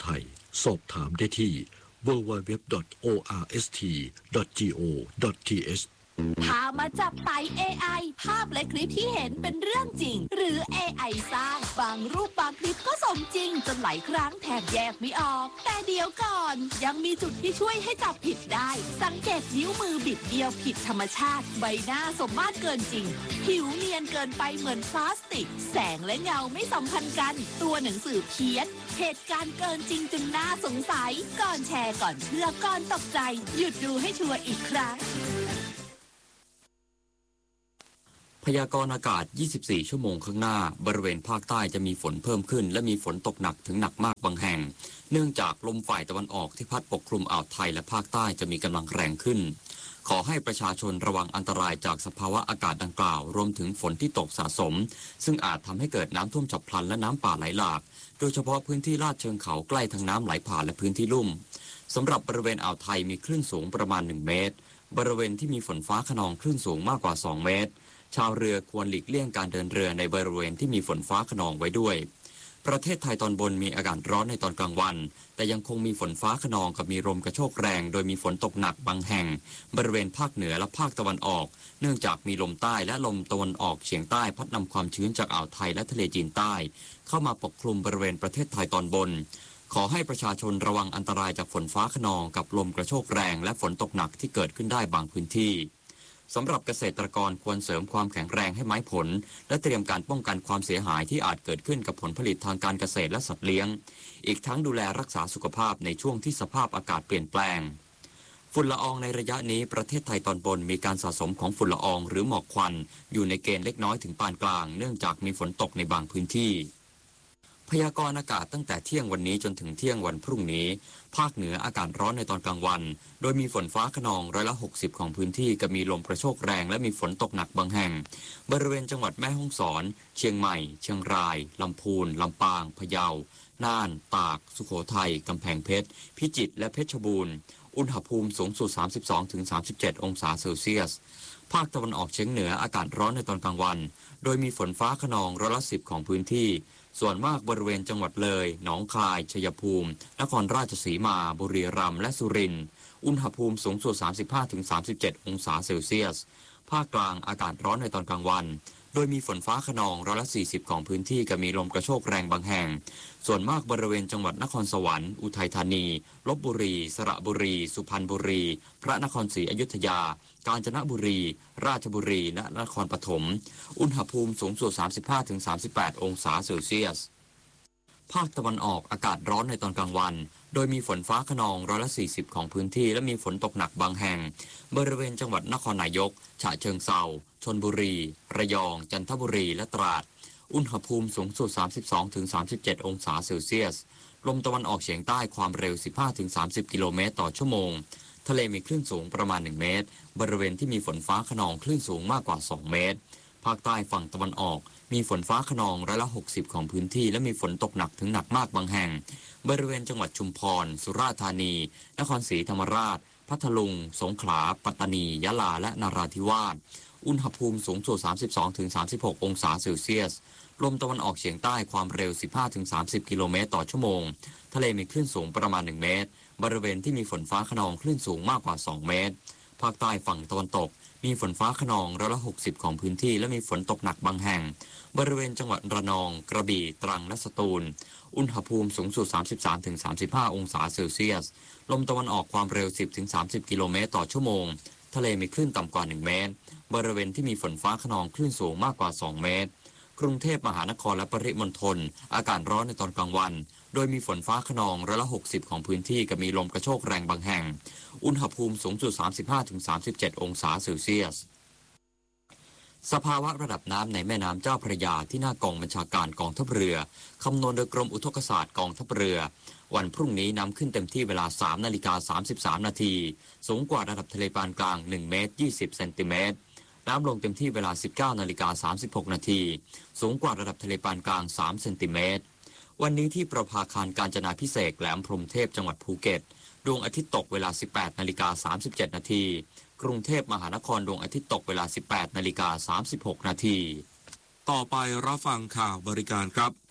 สอบถามได้ที่ ดับเบิลยู ดับเบิลยู ดับเบิลยู ดอท โอ อาร์ เอส ที ดอท จี โอ ดอท ที เอชพามาจับไต่ เอ ไอ ภาพและคลิปที่เห็นเป็นเรื่องจริง หรือ เอ ไอ สร้างบางรูปบางคลิปก็สมจริงจนหลายครั้งแทบแยกไม่ออก แต่เดี๋ยวก่อนยังมีจุดที่ช่วยให้จับผิดได้ สังเกตนิ้วมือบิดเดียวผิดธรรมชาติใบหน้าสมมาตรเกินจริงผิวเนียนเกินไปเหมือนพลาสติกแสงและเงาไม่สัมพันธ์กันตัวหนังสือเพี้ยนเหตุการณ์เกินจริงจนน่าสงสัยก่อนแชร์ก่อนเชื่อก่อนตกใจหยุดดูให้ชัวร์อีกครั้งพยากรณ์อากาศ ยี่สิบสี่ ชั่วโมงข้างหน้าบริเวณภาคใต้จะมีฝนเพิ่มขึ้นและมีฝนตกหนักถึงหนักมากบางแห่งเนื่องจากลมฝ่ายตะวันออกที่พัดปกคลุมอ่าวไทยและภาคใต้จะมีกำลังแรงขึ้นขอให้ประชาชนระวังอันตรายจากสภาวะอากาศดังกล่าวรวมถึงฝนที่ตกสะสมซึ่งอาจทำให้เกิดน้ำท่วมฉับพลันและน้ำป่าไหลหลากโดยเฉพาะพื้นที่ลาดเชิงเขาใกล้ทางน้ำไหลผ่านและพื้นที่ลุ่มสำหรับบริเวณอ่าวไทยมีคลื่นสูงประมาณหนึ่งเมตรบริเวณที่มีฝนฟ้าคะนองคลื่นสูงมากกว่าสองเมตรชาวเรือควรหลีกเลี่ยงการเดินเรือในบริเวณที่มีฝนฟ้าคะนองไว้ด้วยประเทศไทยตอนบนมีอากาศร้อนในตอนกลางวันแต่ยังคงมีฝนฟ้าคะนองกับมีลมกระโชกแรงโดยมีฝนตกหนักบางแห่งบริเวณภาคเหนือและภาคตะวันออกเนื่องจากมีลมใต้และลมตะวันออกเฉียงใต้พัดนำความชื้นจากอ่าวไทยและทะเลจีนใต้เข้ามาปกคลุมบริเวณประเทศไทยตอนบนขอให้ประชาชนระวังอันตรายจากฝนฟ้าคะนองกับลมกระโชกแรงและฝนตกหนักที่เกิดขึ้นได้บางพื้นที่สำหรับเกษตรกรควรเสริมความแข็งแรงให้ไม้ผลและเตรียมการป้องกันความเสียหายที่อาจเกิดขึ้นกับผลผลิตทางการเกษตรและสัตว์เลี้ยงอีกทั้งดูแลรักษาสุขภาพในช่วงที่สภาพอากาศเปลี่ยนแปลงฝุ่นละอองในระยะนี้ประเทศไทยตอนบนมีการสะสมของฝุ่นละอองหรือหมอกควันอยู่ในเกณฑ์เล็กน้อยถึงปานกลางเนื่องจากมีฝนตกในบางพื้นที่พยากรณ์อากาศตั้งแต่เที่ยงวันนี้จนถึงเที่ยงวันพรุ่งนี้ภาคเหนืออากาศร้อนในตอนกลางวันโดยมีฝนฟ้าคะนองร้อยละหกสิบของพื้นที่กับมีลมกระโชกแรงและมีฝนตกหนักบางแห่งบริเวณจังหวัดแม่ฮ่องสอนเชียงใหม่เชียงรายลำพูนลำปางพะเยาน่านตากสุโขทัยกำแพงเพชรพิจิตรและเพชรบูรณ์อุณหภูมิสูงสุด สามสิบสองถึงสามสิบเจ็ด องศาเซลเซียสภาคตะวันออกเฉียงเหนืออากาศร้อนในตอนกลางวันโดยมีฝนฟ้าคะนองร้อยละสิบของพื้นที่ส่วนมากบริเวณจังหวัดเลยหนองคายชัยภูมินครราชสีมาบุรีรัมย์และสุรินทร์อุณหภูมิสูงสุด สามสิบห้าถึงสามสิบเจ็ด องศาเซลเซียสภาคกลางอากาศร้อนในตอนกลางวันโดยมีฝนฟ้าคะนองร้อยละสี่สิบของพื้นที่กับมีลมกระโชกแรงบางแห่งส่วนมากบริเวณจังหวัดนครสวรรค์อุทัยธานีลพบุรีสระบุรีสุพรรณบุรีพระนครศรีอยุธยากาญจนบุรีราชบุรีและนครปฐมอุณหภูมิสูงสุด สามสิบห้าถึงสามสิบแปด องศาเซลเซียสภาคตะวันออกอากาศร้อนในตอนกลางวันโดยมีฝนฟ้าคะนองร้อยละสี่สิบของพื้นที่และมีฝนตกหนักบางแห่งบริเวณจังหวัดนครนายกฉะเชิงเทราชลบุรีระยองจันทบุรีและตราดอุณหภูมิสูงสุด สามสิบสองถึงสามสิบเจ็ด องศาเซลเซียสลมตะวันออกเฉียงใต้ความเร็ว สิบห้าถึงสามสิบ กิโลเมตรต่อชั่วโมงทะเลมีคลื่นสูงประมาณหนึ่งเมตรบริเวณที่มีฝนฟ้าคะนองคลื่นสูงมากกว่าสองเมตรภาคใต้ฝั่งตะวันออกมีฝนฟ้าคะนองร้อยละหกสิบของพื้นที่และมีฝนตกหนักถึงหนักมากบางแห่งบริเวณจังหวัดชุมพรสุราษฎร์ธานีนครศรีธรรมราชพัทลุงสงขลาปัตตานียะลาและนราธิวาสอุณหภูมิสูงสุด สามสิบสองถึงสามสิบหก องศาเซลเซียสลมตะวันออกเฉียงใต้ความเร็ว สิบห้าถึงสามสิบ กิโลเมตรต่อชั่วโมงทะเลมีคลื่นสูงประมาณหนึ่งเมตรบริเวณที่มีฝนฟ้าคะนองคลื่นสูงมากกว่าสองเมตรภาคใต้ฝั่งตะวันตกมีฝนฟ้าคะนองร้อยละหกสิบของพื้นที่และมีฝนตกหนักบางแห่งบริเวณจังหวัดระนองกระบี่ตรังและสตูลอุณหภูมิสูงสุด สามสิบสามถึงสามสิบห้า องศาเซลเซียสลมตะวันออกความเร็ว สิบถึงสามสิบ กิโลเมตรต่อชั่วโมงทะเลมีคลื่นต่ำกว่าหนึ่งเมตรบริเวณที่มีฝนฟ้าคะนองคลื่นสูงมากกว่าสองเมตรกรุงเทพมหานครและปริมณฑลอากาศร้อนในตอนกลางวันโดยมีฝนฟ้าคะนองร้อยละหกสิบของพื้นที่กับมีลมกระโชกแรงบางแห่งอุณหภูมิสูงสุด สามสิบห้าถึงสามสิบเจ็ด องศาเซลเซียสสภาวะระดับน้ำในแม่น้ำเจ้าพระยาที่หน้ากองบัญชาการกองทัพเรือคำนวณโดยกรมอุทกศาสตร์กองทัพเรือวันพรุ่งนี้น้ำขึ้นเต็มที่เวลา สามนาฬิกาสามสิบสาม นาทีสูงกว่าระดับทะเลปานกลางหนึ่งเมตรยี่สิบเซนติเมตรน้ำลงเต็มที่เวลา สิบเก้านาฬิกาสามสิบหก นาทีสูงกว่าระดับทะเลปานกลางสามเซนติเมตรวันนี้ที่ประภาคารกาญจนาภิเษกแหลมพรหมเทพจังหวัดภูเก็ตดวงอาทิตย์ตกเวลา สิบแปดนาฬิกาสามสิบเจ็ด นาทีกรุงเทพมหานครดวงอาทิตย์ตกเวลา สิบแปดนาฬิกาสามสิบหก นาทีต่อไปรับฟังข่าวบริการครับ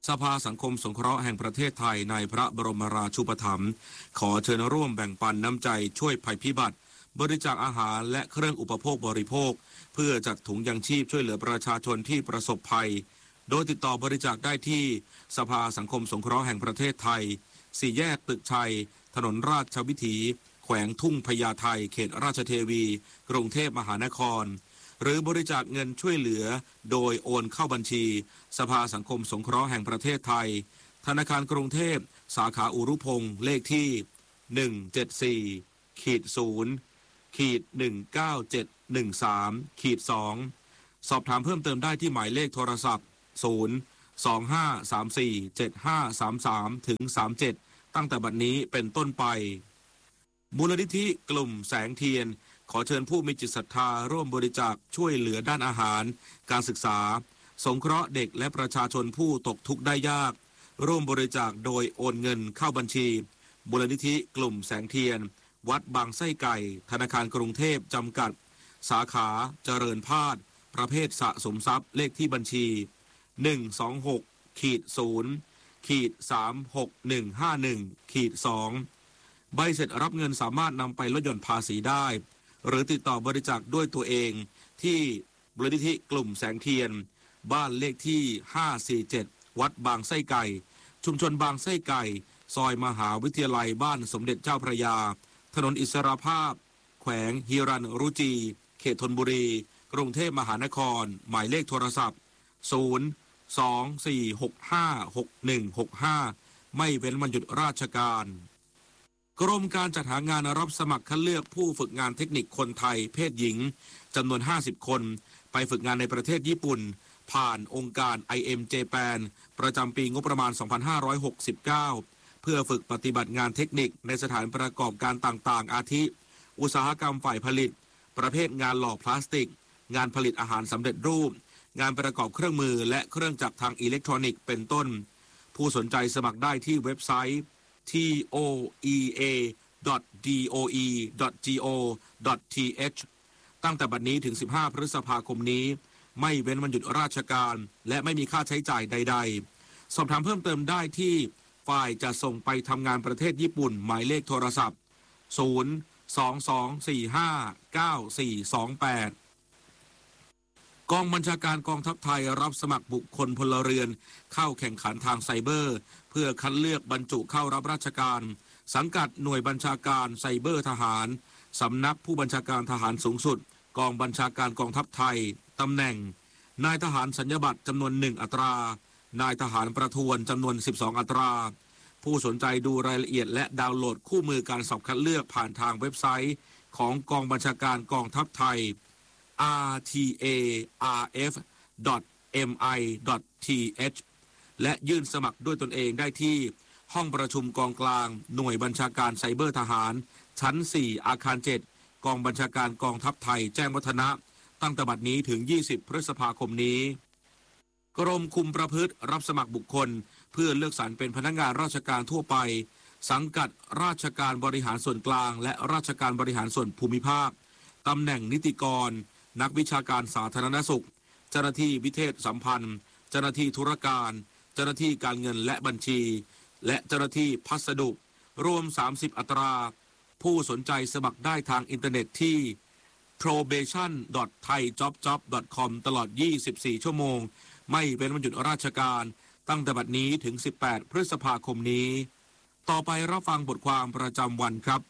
สภาสังคมสงเคราะห์แห่งประเทศไทยในพระบรมราชูปถัมภ์ขอเชิญร่วมแบ่งปันน้ำใจช่วยภัยพิบัติบริจาคอาหารและเครื่องอุปโภคบริโภคเพื่อจัดถุงยังชีพช่วยเหลือประชาชนที่ประสบภัยโดยติดต่อบริจาคได้ที่สภาสังคมสงเคราะห์แห่งประเทศไทยสี่แยกตึกชัยถนนราชวิถีแขวงทุ่งพญาไทเขตราชเทวีกรุงเทพมหานครหรือบริจาคเงินช่วยเหลือโดยโอนเข้าบัญชีสภาสังคมสงเคราะห์แห่งประเทศไทยธนาคารกรุงเทพสาขาอุรุพงษ์เลขที่หนึ่งเจ็ดสี่ขีดศูนย์ขีดหนึ่งเก้าเจ็ดหนึ่งสามขีดสองสอบถามเพิ่มเติมได้ที่หมายเลขโทรศัพท์ศูนย์ สอง ห้า สาม สี่ เจ็ด ห้า สาม สาม ถึง สาม เจ็ดตั้งแต่บัดนี้เป็นต้นไปมูลนิธิกลุ่มแสงเทียนขอเชิญผู้มีจิตศรัทธาร่วมบริจาคช่วยเหลือด้านอาหารการศึกษาสงเคราะห์เด็กและประชาชนผู้ตกทุกข์ได้ยากร่วมบริจาคโดยโอนเงินเข้าบัญชีมูลนิธิกลุ่มแสงเทียนวัดบางไส้ไก่ธนาคารกรุงเทพจำกัดสาขาเจริญพาดประเภทสะสมทรัพย์เลขที่บัญชีหนึ่ง สอง หก ขีด ศูนย์ ขีด สาม หก หนึ่ง ห้า หนึ่ง ขีด สองใบเสร็จรับเงินสามารถนำไปลดหย่อนภาษีได้หรือติดต่อบริจาคด้วยตัวเองที่มูลนิธิกลุ่มแสงเทียนบ้านเลขที่ห้าสี่เจ็ดวัดบางไส้ไก่ชุมชนบางไส้ไก่ซอยมหาวิทยาลัยบ้านสมเด็จเจ้าพระยาถนนอิสรภาพแขวงฮิรัญรุจีเขตธนบุรีกรุงเทพมหานครหมายเลขโทรศัพท์ศูนย์ สอง สี่ หก ห้า หก หนึ่ง หก ห้าไม่เว้นวันหยุดราชการกรมการจัดหางานรับสมัครคัดเลือกผู้ฝึกงานเทคนิคคนไทยเพศหญิงจำนวนห้าสิบคนไปฝึกงานในประเทศญี่ปุ่นผ่านองค์การ ไอ เอ็ม Japan ประจำปีงบประมาณ สองพันห้าร้อยหกสิบเก้า เพื่อฝึกปฏิบัติงานเทคนิคในสถานประกอบการต่างๆอาทิอุตสาหกรรมฝ่ายผลิตประเภทงานหล่อพลาสติกงานผลิตอาหารสำเร็จรูปงานประกอบเครื่องมือและเครื่องจักรทางอิเล็กทรอนิกส์เป็นต้นผู้สนใจสมัครได้ที่เว็บไซต์ ที โอ อี เอ ดอท ดี โอ อี ดอท จี โอ ดอท ที เอช ตั้งแต่บัดนี้ถึงสิบห้าพฤษภาคมนี้ไม่เว้นวันหยุดราชการและไม่มีค่าใช้จ่ายใดๆสอบถามเพิ่มเติมได้ที่ฝ่ายจะส่งไปทำงานประเทศญี่ปุ่นหมายเลขโทรศัพท์ศูนย์ สอง สอง สี่ ห้า เก้า สี่ สอง แปดกองบัญชาการกองทัพไทยรับสมัครบุคคลพลเรือนเข้าแข่งขันทางไซเบอร์เพื่อคัดเลือกบรรจุเข้ารับราชการสังกัดหน่วยบัญชาการไซเบอร์ทหารสำนักผู้บัญชาการทหารสูงสุดกองบัญชาการกองทัพไทยตำแหน่งนายทหารสัญญบัตรจำนวนหนึ่งอัตรานายทหารประทวนจำนวนสิบสองอัตราผู้สนใจดูรายละเอียดและดาวน์โหลดคู่มือการสอบคัดเลือกผ่านทางเว็บไซต์ของกองบัญชาการกองทัพไทย อาร์ ที เอ อาร์ เอฟ ดอท เอ็ม ไอ ดอท ที เอช และยื่นสมัครด้วยตนเองได้ที่ห้องประชุมกองกลางหน่วยบัญชาการไซเบอร์ทหารชั้นสี่อาคารเจ็ดกองบัญชาการกองทัพไทยแจ้งวัฒนะตั้งแต่บัดนี้ถึงยี่สิบพฤษภาคมนี้กรมคุมประพฤติรับสมัครบุคคลเพื่อเลือกสรรเป็นพนักงานราชการทั่วไปสังกัดราชการบริหารส่วนกลางและราชการบริหารส่วนภูมิภาคตำแหน่งนิติกรนักวิชาการสาธารณสุขเจ้าหน้าที่วิเทศสัมพันธ์เจ้าหน้าที่ธุรการเจ้าหน้าที่การเงินและบัญชีและเจ้าหน้าที่พัสดุรวมสามสิบอัตราผู้สนใจสมัครได้ทางอินเทอร์เน็ตที่ โปรเบชั่น ดอท ไทยจ็อบจ็อบ ดอท คอม ตลอดยี่สิบสี่ชั่วโมงไม่เป็นวันหยุดราชการตั้งแต่บัดนี้ถึงสิบแปดพฤษภาคมนี้ต่อไปรับฟังบทความประจำวันครับ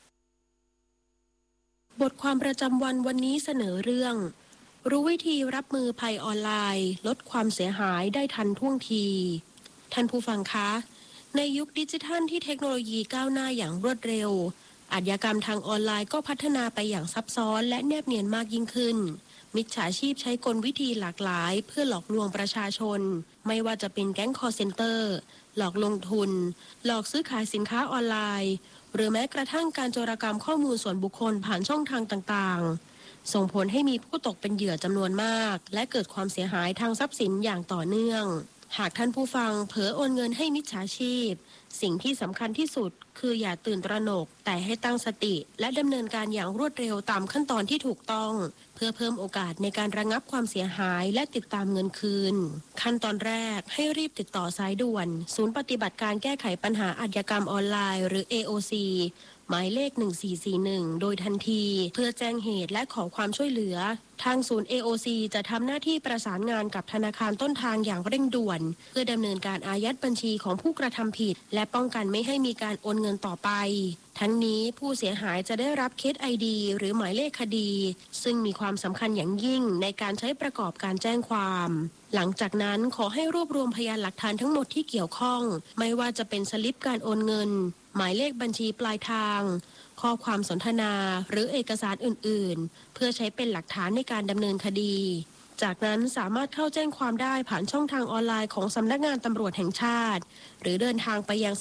บทความประจำวันวันนี้เสนอเรื่องรู้วิธีรับมือภัยออนไลน์ลดความเสียหายได้ทันท่วงทีท่านผู้ฟังคะในยุคดิจิทัลที่เทคโนโลยีก้าวหน้าอย่างรวดเร็วอาชญากรรมทางออนไลน์ก็พัฒนาไปอย่างซับซ้อนและแนบเนียนมากยิ่งขึ้นมิจฉาชีพใช้กลวิธีหลากหลายเพื่อหลอกลวงประชาชนไม่ว่าจะเป็นแก๊งคอลเซ็นเตอร์หลอกลงทุนหลอกซื้อขายสินค้าออนไลน์หรือแม้กระทั่งการโจรกรรมข้อมูลส่วนบุคคลผ่านช่องทางต่างๆส่งผลให้มีผู้ตกเป็นเหยื่อจำนวนมากและเกิดความเสียหายทางทรัพย์สินอย่างต่อเนื่องหากท่านผู้ฟังเผลอโอนเงินให้มิจฉาชีพสิ่งที่สำคัญที่สุดคืออย่าตื่นตระหนกแต่ให้ตั้งสติและดำเนินการอย่างรวดเร็วตามขั้นตอนที่ถูกต้องเพื่อเพิ่มโอกาสในการระงับความเสียหายและติดตามเงินคืนขั้นตอนแรกให้รีบติดต่อสายด่วนศูนย์ปฏิบัติการแก้ไขปัญหาอาชญากรรมออนไลน์หรือ เอ โอ ซี หมายเลขหนึ่งสี่สี่หนึ่งโดยทันทีเพื่อแจ้งเหตุและขอความช่วยเหลือทางศูนย์ เอ โอ ซี จะทำหน้าที่ประสานงานกับธนาคารต้นทางอย่างเร่งด่วนเพื่อดำเนินการอายัดบัญชีของผู้กระทำผิดและป้องกันไม่ให้มีการโอนเงินต่อไปทั้งนี้ผู้เสียหายจะได้รับเคส ไอ ดี หรือหมายเลขคดีซึ่งมีความสำคัญอย่างยิ่งในการใช้ประกอบการแจ้งความหลังจากนั้นขอให้รวบรวมพยานหลักฐานทั้งหมดที่เกี่ยวข้องไม่ว่าจะเป็นสลิปการโอนเงินหมายเลขบัญชีปลายทางข้อความสนทนาหรือเอกสารอื่นๆเพื่อใช้เป็นหลักฐานในการดำเนินคดีจากนั้นสามารถเข้าแจ้งความได้ผ่านช่องทางออนไลน์ของสำนักงานตำรวจแห่งชาติหรือเดินทางไปยัง